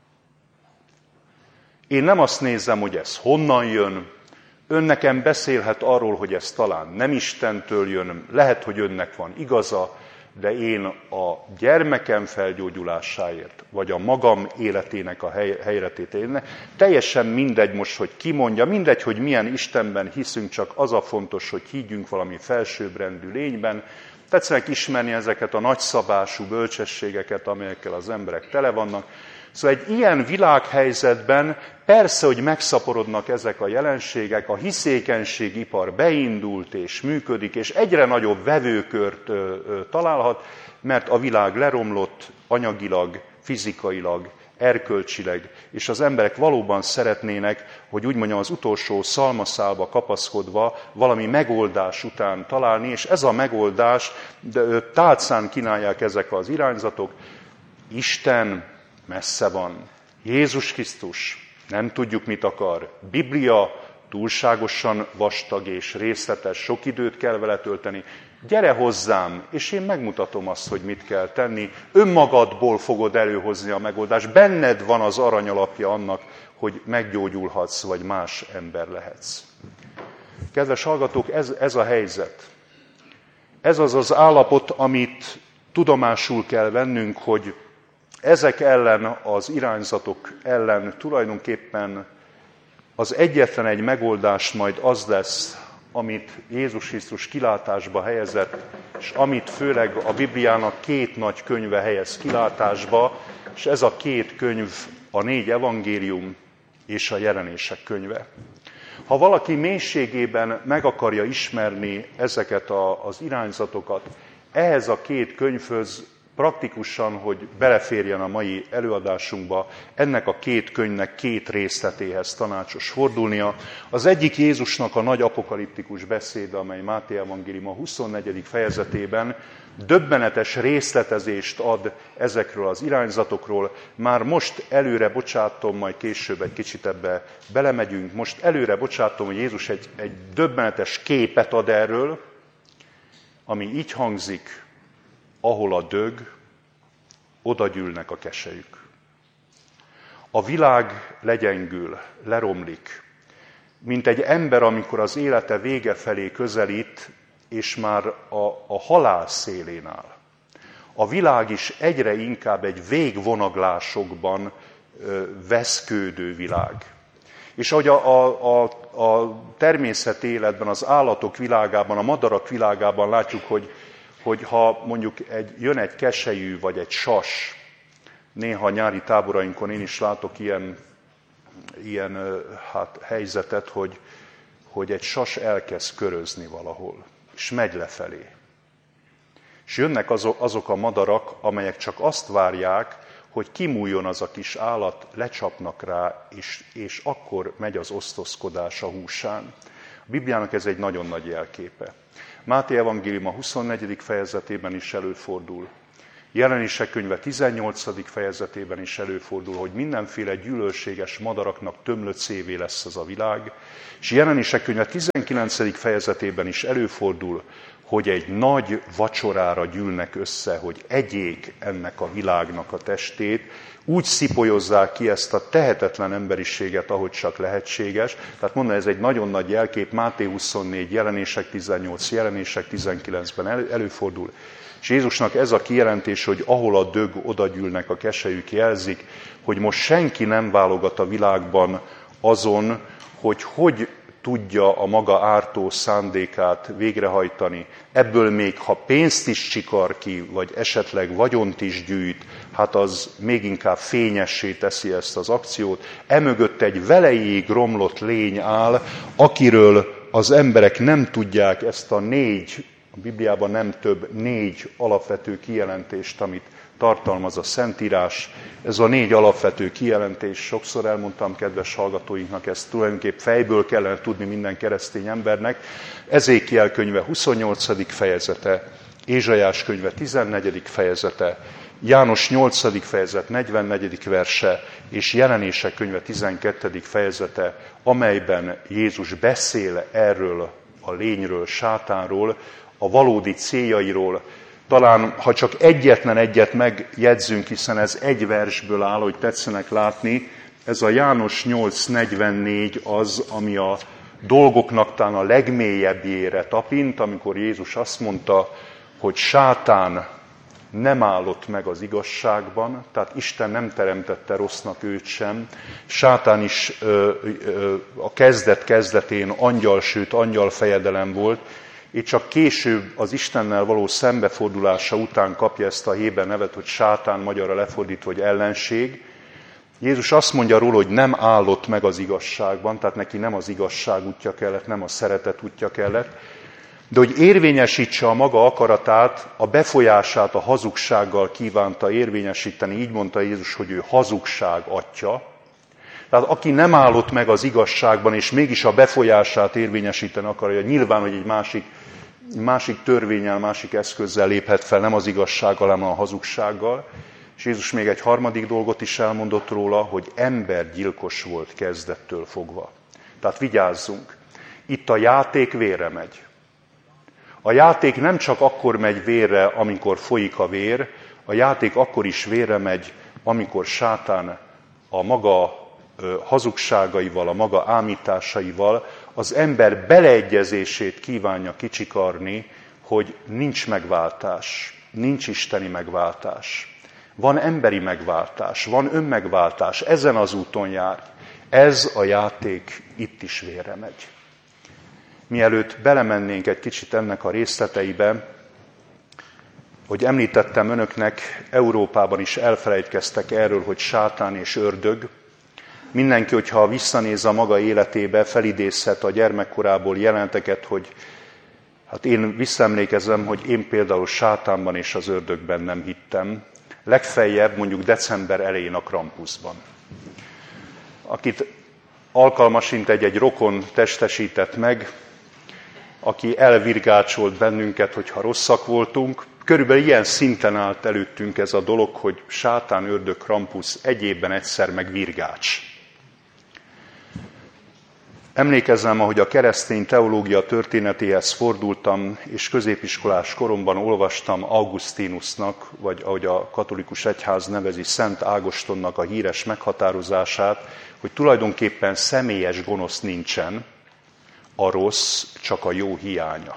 Én nem azt nézem, hogy ez honnan jön, ön nekem beszélhet arról, hogy ez talán nem Istentől jön, lehet, hogy önnek van igaza, de én a gyermekem felgyógyulásáért, vagy a magam életének a hely, helyretételének, teljesen mindegy most, hogy ki mondja, mindegy, hogy milyen Istenben hiszünk, csak az a fontos, hogy higgyünk valami felsőbbrendű lényben. Tetszenek ismerni ezeket a nagyszabású bölcsességeket, amelyekkel az emberek tele vannak. Szóval egy ilyen világhelyzetben persze, hogy megszaporodnak ezek a jelenségek, a hiszékenységipar beindult és működik, és egyre nagyobb vevőkört ö, ö, találhat, mert a világ leromlott anyagilag, fizikailag, erkölcsileg, és az emberek valóban szeretnének, hogy úgy mondjam, az utolsó szalmaszálba kapaszkodva valami megoldás után találni, és ez a megoldás, de tálcán kínálják ezek az irányzatok. Isten messze van. Jézus Krisztus nem tudjuk, mit akar. Biblia túlságosan vastag és részletes, sok időt kell vele tölteni. Gyere hozzám, és én megmutatom azt, hogy mit kell tenni. Önmagadból fogod előhozni a megoldást. Benned van az aranyalapja annak, hogy meggyógyulhatsz, vagy más ember lehetsz. Kedves hallgatók, ez, ez a helyzet. Ez az az állapot, amit tudomásul kell vennünk, hogy ezek ellen, az irányzatok ellen tulajdonképpen az egyetlen egy megoldás majd az lesz, amit Jézus Krisztus kilátásba helyezett, és amit főleg a Bibliának két nagy könyve helyez kilátásba, és ez a két könyv a négy evangélium és a jelenések könyve. Ha valaki mélységében meg akarja ismerni ezeket a, az irányzatokat, ehhez a két könyvhöz praktikusan, hogy beleférjen a mai előadásunkba, ennek a két könyvnek két részletéhez tanácsos fordulnia. Az egyik Jézusnak a nagy apokaliptikus beszéde, amely Máté evangélium a huszonnegyedik fejezetében döbbenetes részletezést ad ezekről az irányzatokról. Már most előre bocsátom, majd később egy kicsit ebbe belemegyünk, most előre bocsátom, hogy Jézus egy, egy döbbenetes képet ad erről, ami így hangzik: ahol a dög, oda gyűlnek a keselyük. A világ legyengül, leromlik, mint egy ember, amikor az élete vége felé közelít, és már a, a halál szélén áll. A világ is egyre inkább egy végvonaglásokban ö, veszkődő világ. És ahogy a, a, a, a természeti életben, az állatok világában, a madarak világában látjuk, hogy hogy ha mondjuk egy, jön egy keselyű vagy egy sas, néha nyári táborainkon én is látok ilyen, ilyen hát, helyzetet, hogy, hogy egy sas elkezd körözni valahol, és megy lefelé. És jönnek azok, azok a madarak, amelyek csak azt várják, hogy kimújjon az a kis állat, lecsapnak rá, és, és akkor megy az osztozkodás a húsán. A Bibliának ez egy nagyon nagy jelképe. Máté evangélium a huszonnegyedik fejezetében is előfordul. Jelenések könyve tizennyolcadik fejezetében is előfordul, hogy mindenféle gyűlölséges madaraknak tömlöcévé lesz ez a világ. És Jelenések könyve tizenkilencedik fejezetében is előfordul, hogy egy nagy vacsorára gyűlnek össze, hogy egyék ennek a világnak a testét, úgy szipolyozzák ki ezt a tehetetlen emberiséget, ahogy csak lehetséges. Tehát mondom, ez egy nagyon nagy jelkép, Máté huszonnégy, Jelenések tizennyolc, Jelenések tizenkilencben előfordul. És Jézusnak ez a kijelentés, hogy ahol a dög, oda gyűlnek a keselyük, jelzik, hogy most senki nem válogat a világban azon, hogy hogy tudja a maga ártó szándékát végrehajtani. Ebből még ha pénzt is csikar ki, vagy esetleg vagyont is gyűjt, hát az még inkább fényessé teszi ezt az akciót. Emögött egy velejéig romlott lény áll, akiről az emberek nem tudják ezt a négy, a Bibliában nem több, négy alapvető kijelentést, amit tartalmaz a Szentírás. Ez a négy alapvető kijelentés, sokszor elmondtam kedves hallgatóinknak, ezt tulajdonképp fejből kellene tudni minden keresztény embernek. Ezékiel könyve huszonnyolcadik fejezete, Ézsaiás könyve tizennegyedik fejezete, János nyolcadik fejezet, negyvennegyedik verse, és Jelenések könyve tizenkettedik fejezete, amelyben Jézus beszél erről a lényről, sátánról, a valódi céljairól. Talán, ha csak egyetlen egyet megjegyzünk, hiszen ez egy versből áll, hogy tetszenek látni, ez a János nyolc negyvennégy az, ami a dolgoknak talán a legmélyebbjére tapint, amikor Jézus azt mondta, hogy sátán nem állott meg az igazságban, tehát Isten nem teremtette rossznak őt sem. Sátán is ö, ö, a kezdet kezdetén angyal, sőt angyal fejedelem volt, és csak később az Istennel való szembefordulása után kapja ezt a héber nevet, hogy sátán, magyarra lefordítva, hogy ellenség. Jézus azt mondja róla, hogy nem állott meg az igazságban, tehát neki nem az igazság útja kellett, nem a szeretet útja kellett, de hogy érvényesítse a maga akaratát, a befolyását a hazugsággal kívánta érvényesíteni. Így mondta Jézus, hogy ő hazugság atya. Tehát aki nem állott meg az igazságban, és mégis a befolyását érvényesíteni akarja, nyilván, hogy egy másik, másik törvénnyel, másik eszközzel léphet fel, nem az igazsággal, hanem a hazugsággal. És Jézus még egy harmadik dolgot is elmondott róla, hogy embergyilkos volt kezdettől fogva. Tehát vigyázzunk, itt a játék vérre megy. A játék nem csak akkor megy vérre, amikor folyik a vér, a játék akkor is vérre megy, amikor sátán a maga hazugságaival, a maga ámításaival az ember beleegyezését kívánja kicsikarni, hogy nincs megváltás, nincs isteni megváltás. Van emberi megváltás, van önmegváltás, ezen az úton jár. Ez a játék itt is vérre megy. Mielőtt belemennénk egy kicsit ennek a részleteibe, hogy említettem önöknek, Európában is elfelejtkeztek erről, hogy sátán és ördög. Mindenki, hogyha visszanéz a maga életébe, felidézhet a gyermekkorából jelenteket, hogy hát én visszaemlékezem, hogy én például sátánban és az ördögben nem hittem. Legfeljebb mondjuk december elején a Krampusban. Akit alkalmasint egy-egy rokon testesített meg, aki elvirgácsolt bennünket, hogyha rosszak voltunk. Körülbelül ilyen szinten állt előttünk ez a dolog, hogy sátán, ördög, Krampus, egyébben egyszer meg virgács. Emlékezzem, ahogy a keresztény teológia történetéhez fordultam, és középiskolás koromban olvastam Augustinusnak, vagy ahogy a katolikus egyház nevezi, Szent Ágostonnak a híres meghatározását, hogy tulajdonképpen személyes gonosz nincsen, a rossz csak a jó hiánya.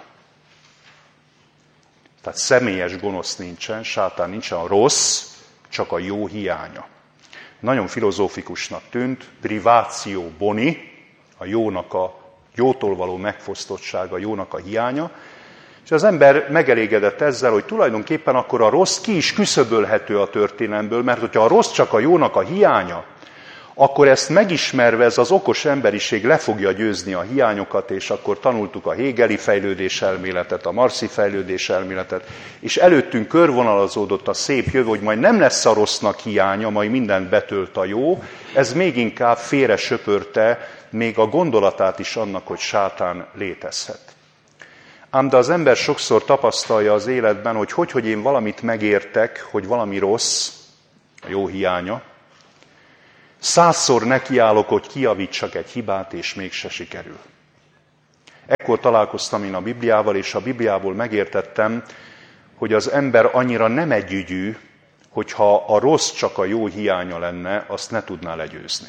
Tehát személyes gonosz nincsen, sátán nincsen, a rossz csak a jó hiánya. Nagyon filozófikusnak tűnt, privatio boni, a jónak a jótól való megfosztottsága, a jónak a hiánya, És az ember megelégedett ezzel, hogy tulajdonképpen akkor a rossz ki is küszöbölhető a történelmből, mert hogyha a rossz csak a jónak a hiánya, akkor ezt megismerve ez az okos emberiség le fogja győzni a hiányokat, és akkor tanultuk a hegeli fejlődés elméletet, a marszi fejlődés elméletet, és előttünk körvonalazódott a szép jövő, hogy majd nem lesz a rossznak hiánya, majd mindent betölt a jó, ez még inkább félre söpörte még a gondolatát is annak, hogy sátán létezhet. Ám de az ember sokszor tapasztalja az életben, hogy hogy, hogy én valamit megértek, hogy valami rossz, a jó hiánya, százszor nekiállok, hogy kijavítsak egy hibát, és mégse sikerül. Ekkor találkoztam én a Bibliával, és a Bibliából megértettem, hogy az ember annyira nem együgyű, hogyha a rossz csak a jó hiánya lenne, azt ne tudná legyőzni.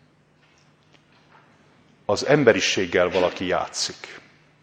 Az emberiséggel valaki játszik.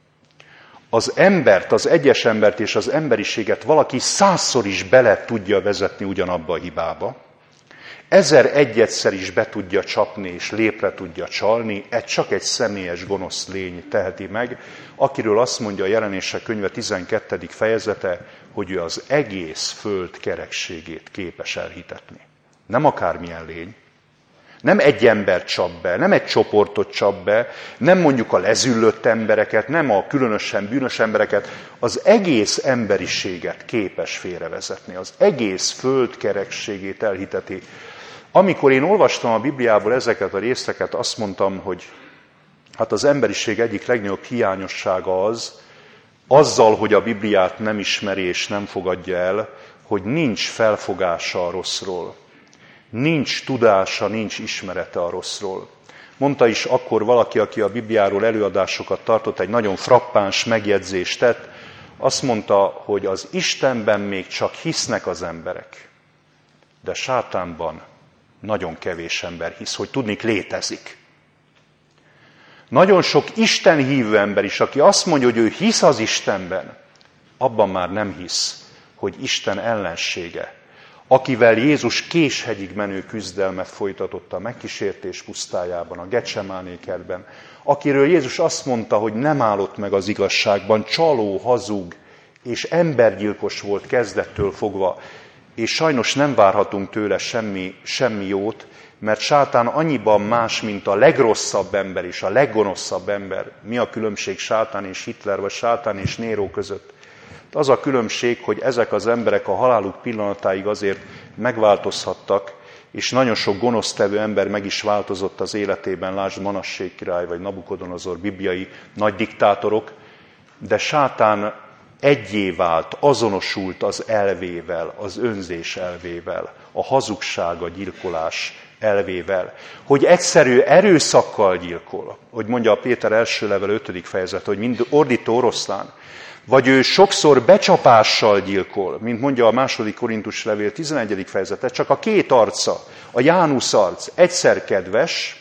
Az embert, az egyes embert és az emberiséget valaki százszor is bele tudja vezetni ugyanabba a hibába, ezer egyedszer is be tudja csapni és lépre tudja csalni, ez csak egy személyes gonosz lény teheti meg, akiről azt mondja a Jelenések könyve tizenkettedik fejezete, hogy ő az egész föld kerekségét képes elhitetni. Nem akármilyen lény, nem egy embert csap be, nem egy csoportot csap be, nem mondjuk a lezüllött embereket, nem a különösen bűnös embereket, az egész emberiséget képes félrevezetni, az egész föld kerekségét elhiteti. Amikor én olvastam a Bibliából ezeket a részeket, azt mondtam, hogy hát az emberiség egyik legnagyobb hiányossága az, azzal, hogy a Bibliát nem ismeri és nem fogadja el, hogy nincs felfogása a rosszról. Nincs tudása, nincs ismerete a rosszról. Mondta is akkor valaki, aki a Bibliáról előadásokat tartott, egy nagyon frappáns megjegyzést tett, azt mondta, hogy az Istenben még csak hisznek az emberek, de sátánban nagyon kevés ember hisz, hogy tudnik létezik. Nagyon sok Isten hívő ember is, aki azt mondja, hogy ő hisz az Istenben, abban már nem hisz, hogy Isten ellensége, akivel Jézus késhegyig menő küzdelmet folytatott a megkísértés pusztájában, a Getsemáné kertben, akiről Jézus azt mondta, hogy nem állott meg az igazságban, csaló, hazug és embergyilkos volt kezdettől fogva, és sajnos nem várhatunk tőle semmi, semmi jót, mert sátán annyiban más, mint a legrosszabb ember és a leggonoszabb ember. Mi a különbség sátán és Hitler, vagy sátán és Néró között? Az a különbség, hogy ezek az emberek a haláluk pillanatáig azért megváltozhattak, és nagyon sok gonosztevő ember meg is változott az életében, lásd Manassé király, vagy Nabukodonozor, bibliai nagy diktátorok, de sátán egyé vált, azonosult az elvével, az önzés elvével, a hazugság, a gyilkolás elvével, hogy egyszerű erőszakkal gyilkol, hogy mondja a Péter első level ötödik fejezet, hogy mind ordító oroszlán, vagy ő sokszor becsapással gyilkol, mint mondja a második Korintus levél tizenegyedik fejezete, csak a két arca, a Jánusz arc egyszer kedves,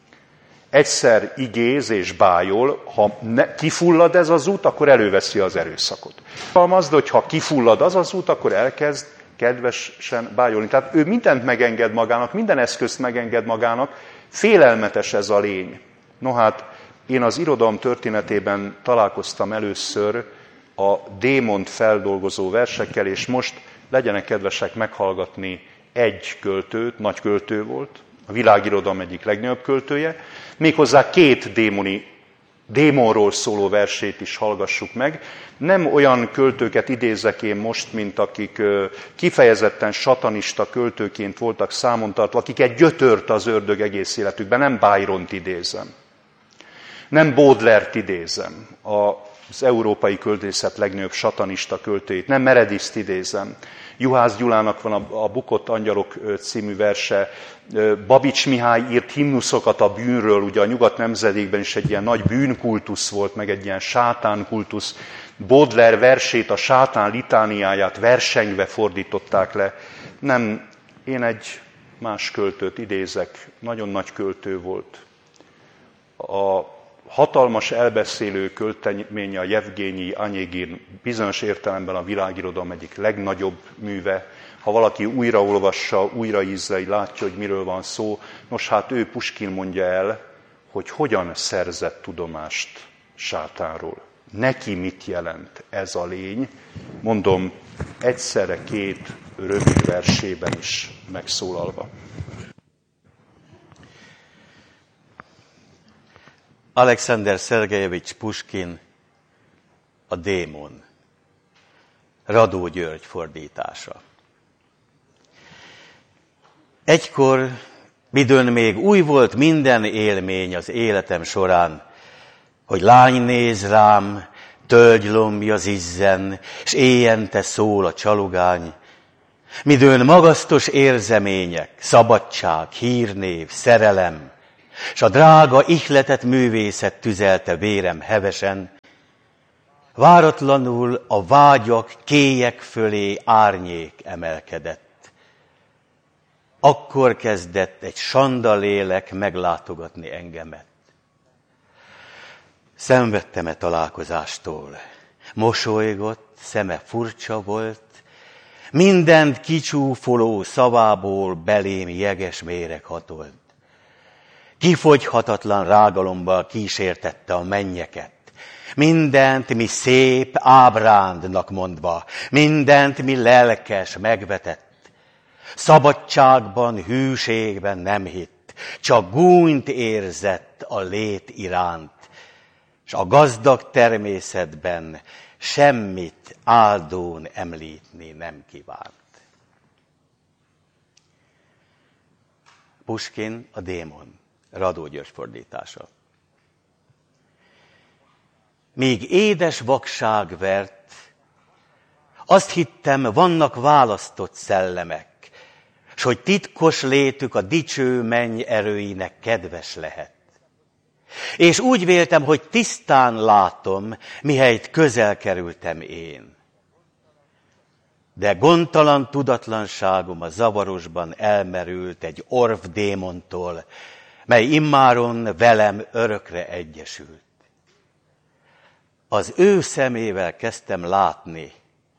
egyszer igéz és bájol, ha ne, kifullad ez az út, akkor előveszi az erőszakot. Halmazd, hogy ha kifullad az az út, akkor elkezd kedvesen bájolni. Tehát ő mindent megenged magának, minden eszközt megenged magának, félelmetes ez a lény. No hát, én az irodalom történetében találkoztam először a démont feldolgozó versekkel, és most legyenek kedvesek meghallgatni egy költőt, nagy költő volt, a világirodalom egyik legnagyobb költője, méghozzá két démoni, démonról szóló versét is hallgassuk meg. Nem olyan költőket idézek én most, mint akik kifejezetten satanista költőként voltak számon tartva, akiket gyötört az ördög egész életükben, nem Byront idézem, nem Baudelaire-t idézem, az európai költészet legnagyobb satanista költőjét, nem Mereditht idézem, Juhász Gyulának van a, a Bukott angyalok című verse, Babics Mihály írt himnuszokat a bűnről, ugye a nyugat nemzedékben is egy ilyen nagy bűnkultusz volt, meg egy ilyen sátánkultusz. Baudelaire versét, a sátán litániáját versengve fordították le. Nem, én egy más költőt idézek, nagyon nagy költő volt. A hatalmas elbeszélő költeménye a Jevgenyi Anyegin, bizonyos értelemben a világirodalom egyik legnagyobb műve. Ha valaki újraolvassa, újra ízleli, látja, hogy miről van szó. Nos, hát ő, Puskin mondja el, hogy hogyan szerzett tudomást sátánról. neki mit jelent ez a lény, mondom, egyszerre két rövid versében is megszólalva. Alexander Szergejevics Puskin, A démon. Radó György fordítása. Egykor, midőn még új volt minden élmény az életem során, hogy lány néz rám, tölgylombja zizzen, s éjjente szól a csalogány, midőn magasztos érzemények, szabadság, hírnév, szerelem, s a drága ihletett művészet tüzelte vérem hevesen, váratlanul a vágyak kélyek fölé árnyék emelkedett. Akkor kezdett egy sanda lélek meglátogatni engemet. Szenvedtem-e találkozástól? Mosolygott, szeme furcsa volt, mindent kicsúfoló szavából belém jeges méreg hatolt. Kifogyhatatlan rágalommal kísértette a mennyeket, mindent, mi szép, ábrándnak mondva, mindent, mi lelkes, megvetett. Szabadságban, hűségben nem hitt, csak gúnyt érzett a lét iránt, s a gazdag természetben semmit áldón említni nem kívánt. Puskin, A démon. Radó György fordítása. Míg édes vakság vert, azt hittem, vannak választott szellemek, s hogy titkos létük a dicső menny erőinek kedves lehet. És úgy véltem, hogy tisztán látom, mihelyt közel kerültem én. De gondtalan tudatlanságom a zavarosban elmerült egy orv démontól, mely immáron velem örökre egyesült. Az ő szemével kezdtem látni,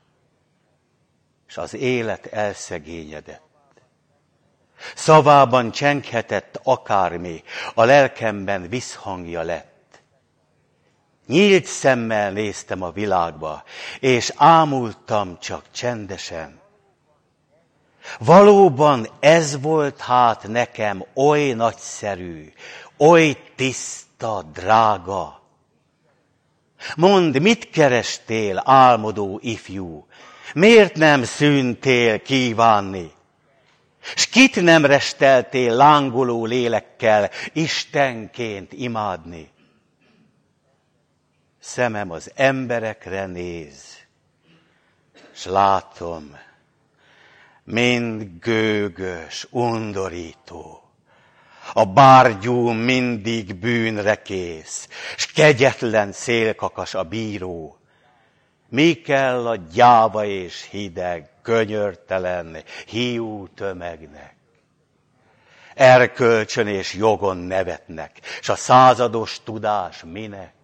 s az élet elszegényedett. Szavában csenghetett akármi, a lelkemben visszhangja lett. Nyílt szemmel néztem a világba, és ámultam csak csendesen. Valóban ez volt hát nekem oly nagyszerű, oly tiszta, drága. Mondd, mit kerestél, álmodó ifjú? Miért nem szűntél kívánni? S kit nem resteltél lángoló lélekkel Istenként imádni? Szemem az emberekre néz, s látom, mind gőgös, undorító. A bárgyú mindig bűnre kész, s kegyetlen szélkakas a bíró. Mi kell a gyáva és hideg, könyörtelen, hiú tömegnek? Erkölcsön és jogon nevetnek, s a százados tudás minek?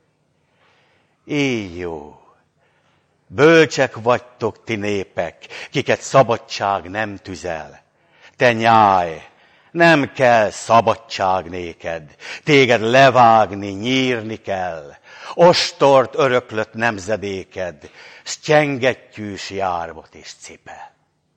Így jó, bölcsek vagytok ti népek, kiket szabadság nem tüzel. Te nyáj, nem kell szabadság néked, téged levágni, nyírni kell. Ostort öröklött nemzedéked, s csengettyűs jármot is cipel.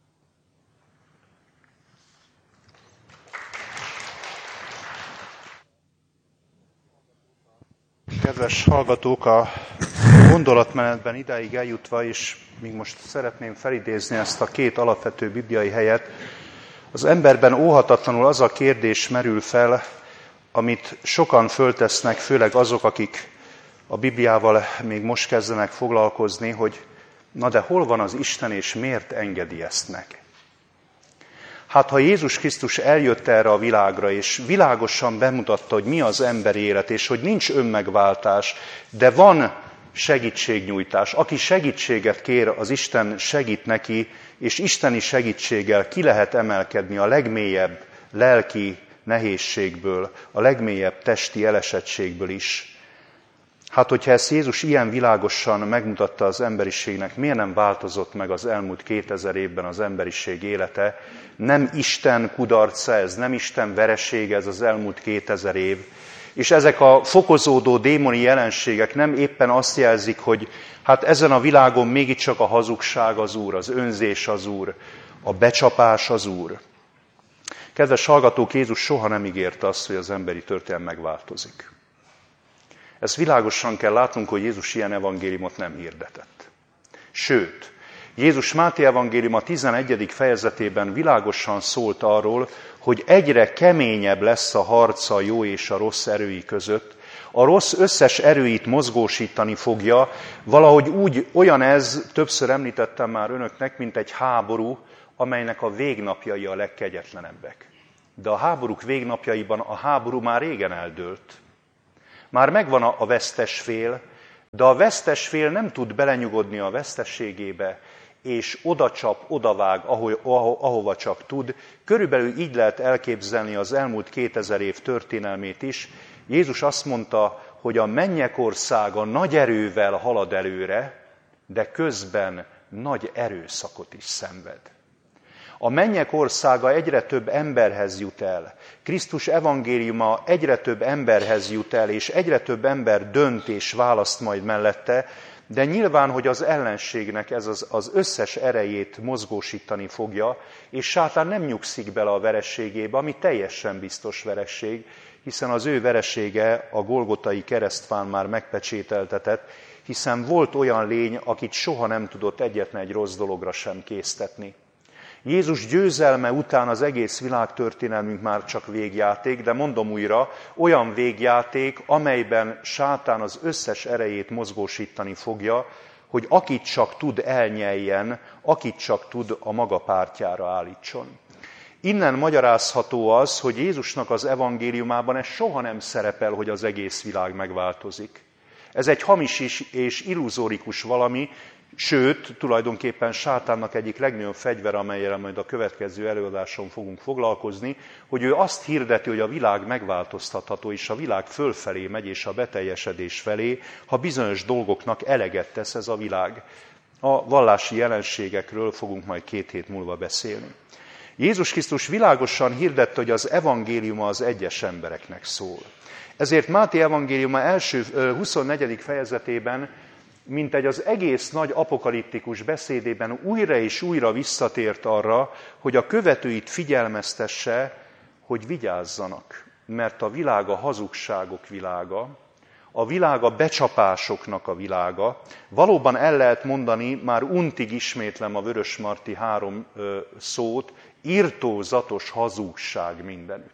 Kedves hallgatók, a gondolatmenetben idáig eljutva, és még most szeretném felidézni ezt a két alapvető bibliai helyet, az emberben óhatatlanul az a kérdés merül fel, amit sokan föltesznek, főleg azok, akik a Bibliával még most kezdenek foglalkozni, hogy na de hol van az Isten, és miért engedi ezt meg? Hát ha Jézus Krisztus eljött erre a világra, és világosan bemutatta, hogy mi az emberi élet, és hogy nincs önmegváltás, de van segítségnyújtás. Aki segítséget kér, az Isten segít neki, és isteni segítséggel ki lehet emelkedni a legmélyebb lelki nehézségből, a legmélyebb testi elesettségből is. Hát, hogyha ezt Jézus ilyen világosan megmutatta az emberiségnek, miért nem változott meg az elmúlt kétezer évben az emberiség élete? Nem Isten kudarca ez, nem Isten veresége ez az elmúlt kétezer év, És ezek a fokozódó démoni jelenségek nem éppen azt jelzik, hogy hát ezen a világon mégiscsak a hazugság az Úr, az önzés az Úr, a becsapás az Úr. Kedves hallgatók, Jézus soha nem ígérte azt, hogy az emberi történelem megváltozik. Ezt világosan kell látnunk, hogy Jézus ilyen evangéliumot nem hirdetett. Sőt, Jézus Máté evangélium a tizenegyedik fejezetében világosan szólt arról, hogy egyre keményebb lesz a harca a jó és a rossz erői között. A rossz összes erőit mozgósítani fogja, valahogy úgy, olyan ez, többször említettem már önöknek, mint egy háború, amelynek a végnapjai a legkegyetlenebbek. De a háborúk végnapjaiban a háború már régen eldőlt. Már megvan a vesztes fél, de a vesztes fél nem tud belenyugodni a veszteségébe, és oda csap, odavág, aho- aho- ahova csak tud. Körülbelül így lehet elképzelni az elmúlt kétezer év történelmét is. Jézus azt mondta, hogy a mennyek országa nagy erővel halad előre, de közben nagy erőszakot is szenved. A mennyek országa egyre több emberhez jut el. Krisztus evangéliuma egyre több emberhez jut el, és egyre több ember dönt és választ majd mellette, de nyilván, hogy az ellenségnek ez az, az összes erejét mozgósítani fogja, és sátán nem nyugszik bele a vereségébe, ami teljesen biztos vereség, hiszen az ő veresége a Golgotai keresztfán már megpecsételtetett, hiszen volt olyan lény, akit soha nem tudott egyetlen egy rossz dologra sem késztetni. Jézus győzelme után az egész világtörténelmünk már csak végjáték, de mondom újra, olyan végjáték, amelyben sátán az összes erejét mozgósítani fogja, hogy akit csak tud elnyeljen, akit csak tud a maga pártjára állítson. Innen magyarázható az, hogy Jézusnak az evangéliumában ez soha nem szerepel, hogy az egész világ megváltozik. Ez egy hamis és illuzórikus valami, sőt, tulajdonképpen sátánnak egyik legnagyobb fegyvere, amellyel majd a következő előadáson fogunk foglalkozni, hogy ő azt hirdeti, hogy a világ megváltoztatható, és a világ fölfelé megy, és a beteljesedés felé, ha bizonyos dolgoknak eleget tesz ez a világ. A vallási jelenségekről fogunk majd két hét múlva beszélni. Jézus Krisztus világosan hirdette, hogy az evangéliuma az egyes embereknek szól. Ezért Máté evangéliuma első huszonnegyedik fejezetében, mint egy az egész nagy apokaliptikus beszédében újra és újra visszatért arra, hogy a követőit figyelmeztesse, hogy vigyázzanak, mert a világ a hazugságok világa, a világ a becsapásoknak a világa. Valóban el lehet mondani, már untig ismétlem a Vörösmarty három szót, irtózatos hazugság mindenütt.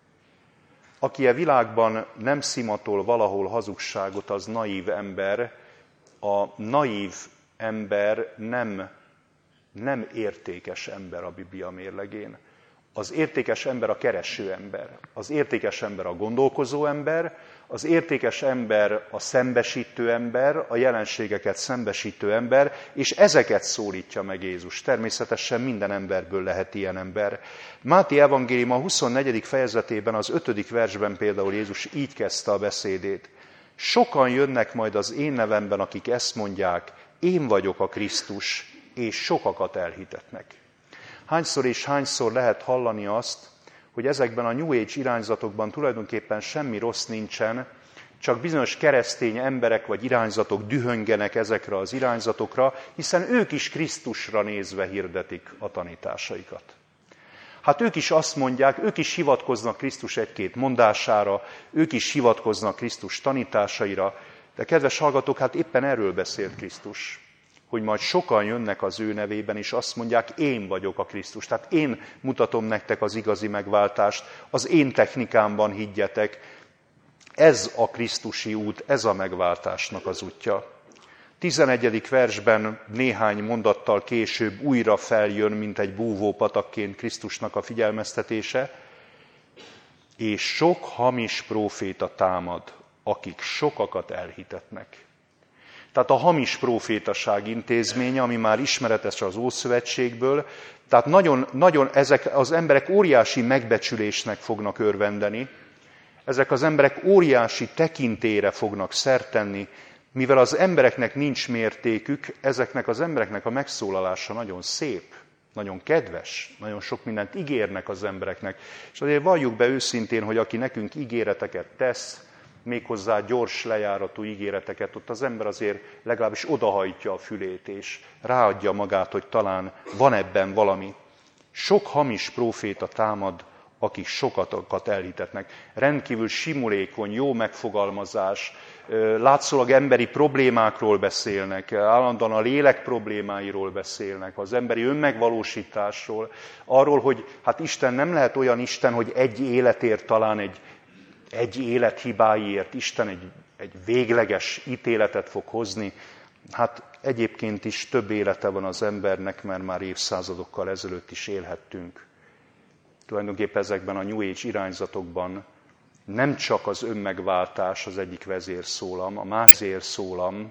Aki a világban nem szimatol valahol hazugságot, az naív ember. A naív ember nem, nem értékes ember a Biblia mérlegén. Az értékes ember a kereső ember, az értékes ember a gondolkozó ember, az értékes ember a szembesítő ember, a jelenségeket szembesítő ember, és ezeket szólítja meg Jézus. Természetesen minden emberből lehet ilyen ember. Máté evangélium a huszonnegyedik fejezetében, az ötödik versben például Jézus így kezdte a beszédét. Sokan jönnek majd az én nevemben, akik ezt mondják, én vagyok a Krisztus, és sokakat elhitetnek. Hányszor és hányszor lehet hallani azt, hogy ezekben a New Age irányzatokban tulajdonképpen semmi rossz nincsen, csak bizonyos keresztény emberek vagy irányzatok dühöngenek ezekre az irányzatokra, hiszen ők is Krisztusra nézve hirdetik a tanításaikat. Hát ők is azt mondják, ők is hivatkoznak Krisztus egy-két mondására, ők is hivatkoznak Krisztus tanításaira, de kedves hallgatók, hát éppen erről beszélt Krisztus, hogy majd sokan jönnek az ő nevében, és azt mondják, én vagyok a Krisztus. Tehát én mutatom nektek az igazi megváltást, az én technikámban higgyetek. Ez a krisztusi út, ez a megváltásnak az útja. tizenegyedik versben néhány mondattal később újra feljön, mint egy búvó patakként Krisztusnak a figyelmeztetése, és sok hamis próféta támad, akik sokakat elhitetnek. Tehát a hamis prófétaság intézménye, ami már ismeretes az Ószövetségből, tehát nagyon, nagyon ezek az emberek óriási megbecsülésnek fognak örvendeni, ezek az emberek óriási tekintélyre fognak szert tenni, mivel az embereknek nincs mértékük, ezeknek az embereknek a megszólalása nagyon szép, nagyon kedves, nagyon sok mindent ígérnek az embereknek. És azért valljuk be őszintén, hogy aki nekünk ígéreteket tesz, méghozzá gyors lejáratú ígéreteket, ott az ember azért legalábbis odahajtja a fülét, és ráadja magát, hogy talán van ebben valami. Sok hamis próféta támad, akik sokat elhitetnek. Rendkívül simulékony, jó megfogalmazás, látszólag emberi problémákról beszélnek, állandóan a lélek problémáiról beszélnek, az emberi önmegvalósításról, arról, hogy hát Isten nem lehet olyan Isten, hogy egy életért, talán egy, egy élet hibáiért Isten egy, egy végleges ítéletet fog hozni. Hát egyébként is több élete van az embernek, mert már évszázadokkal ezelőtt is élhettünk. Tulajdonképpen ezekben a New Age irányzatokban nem csak az önmegváltás az egyik vezérszólam, a más vezérszólam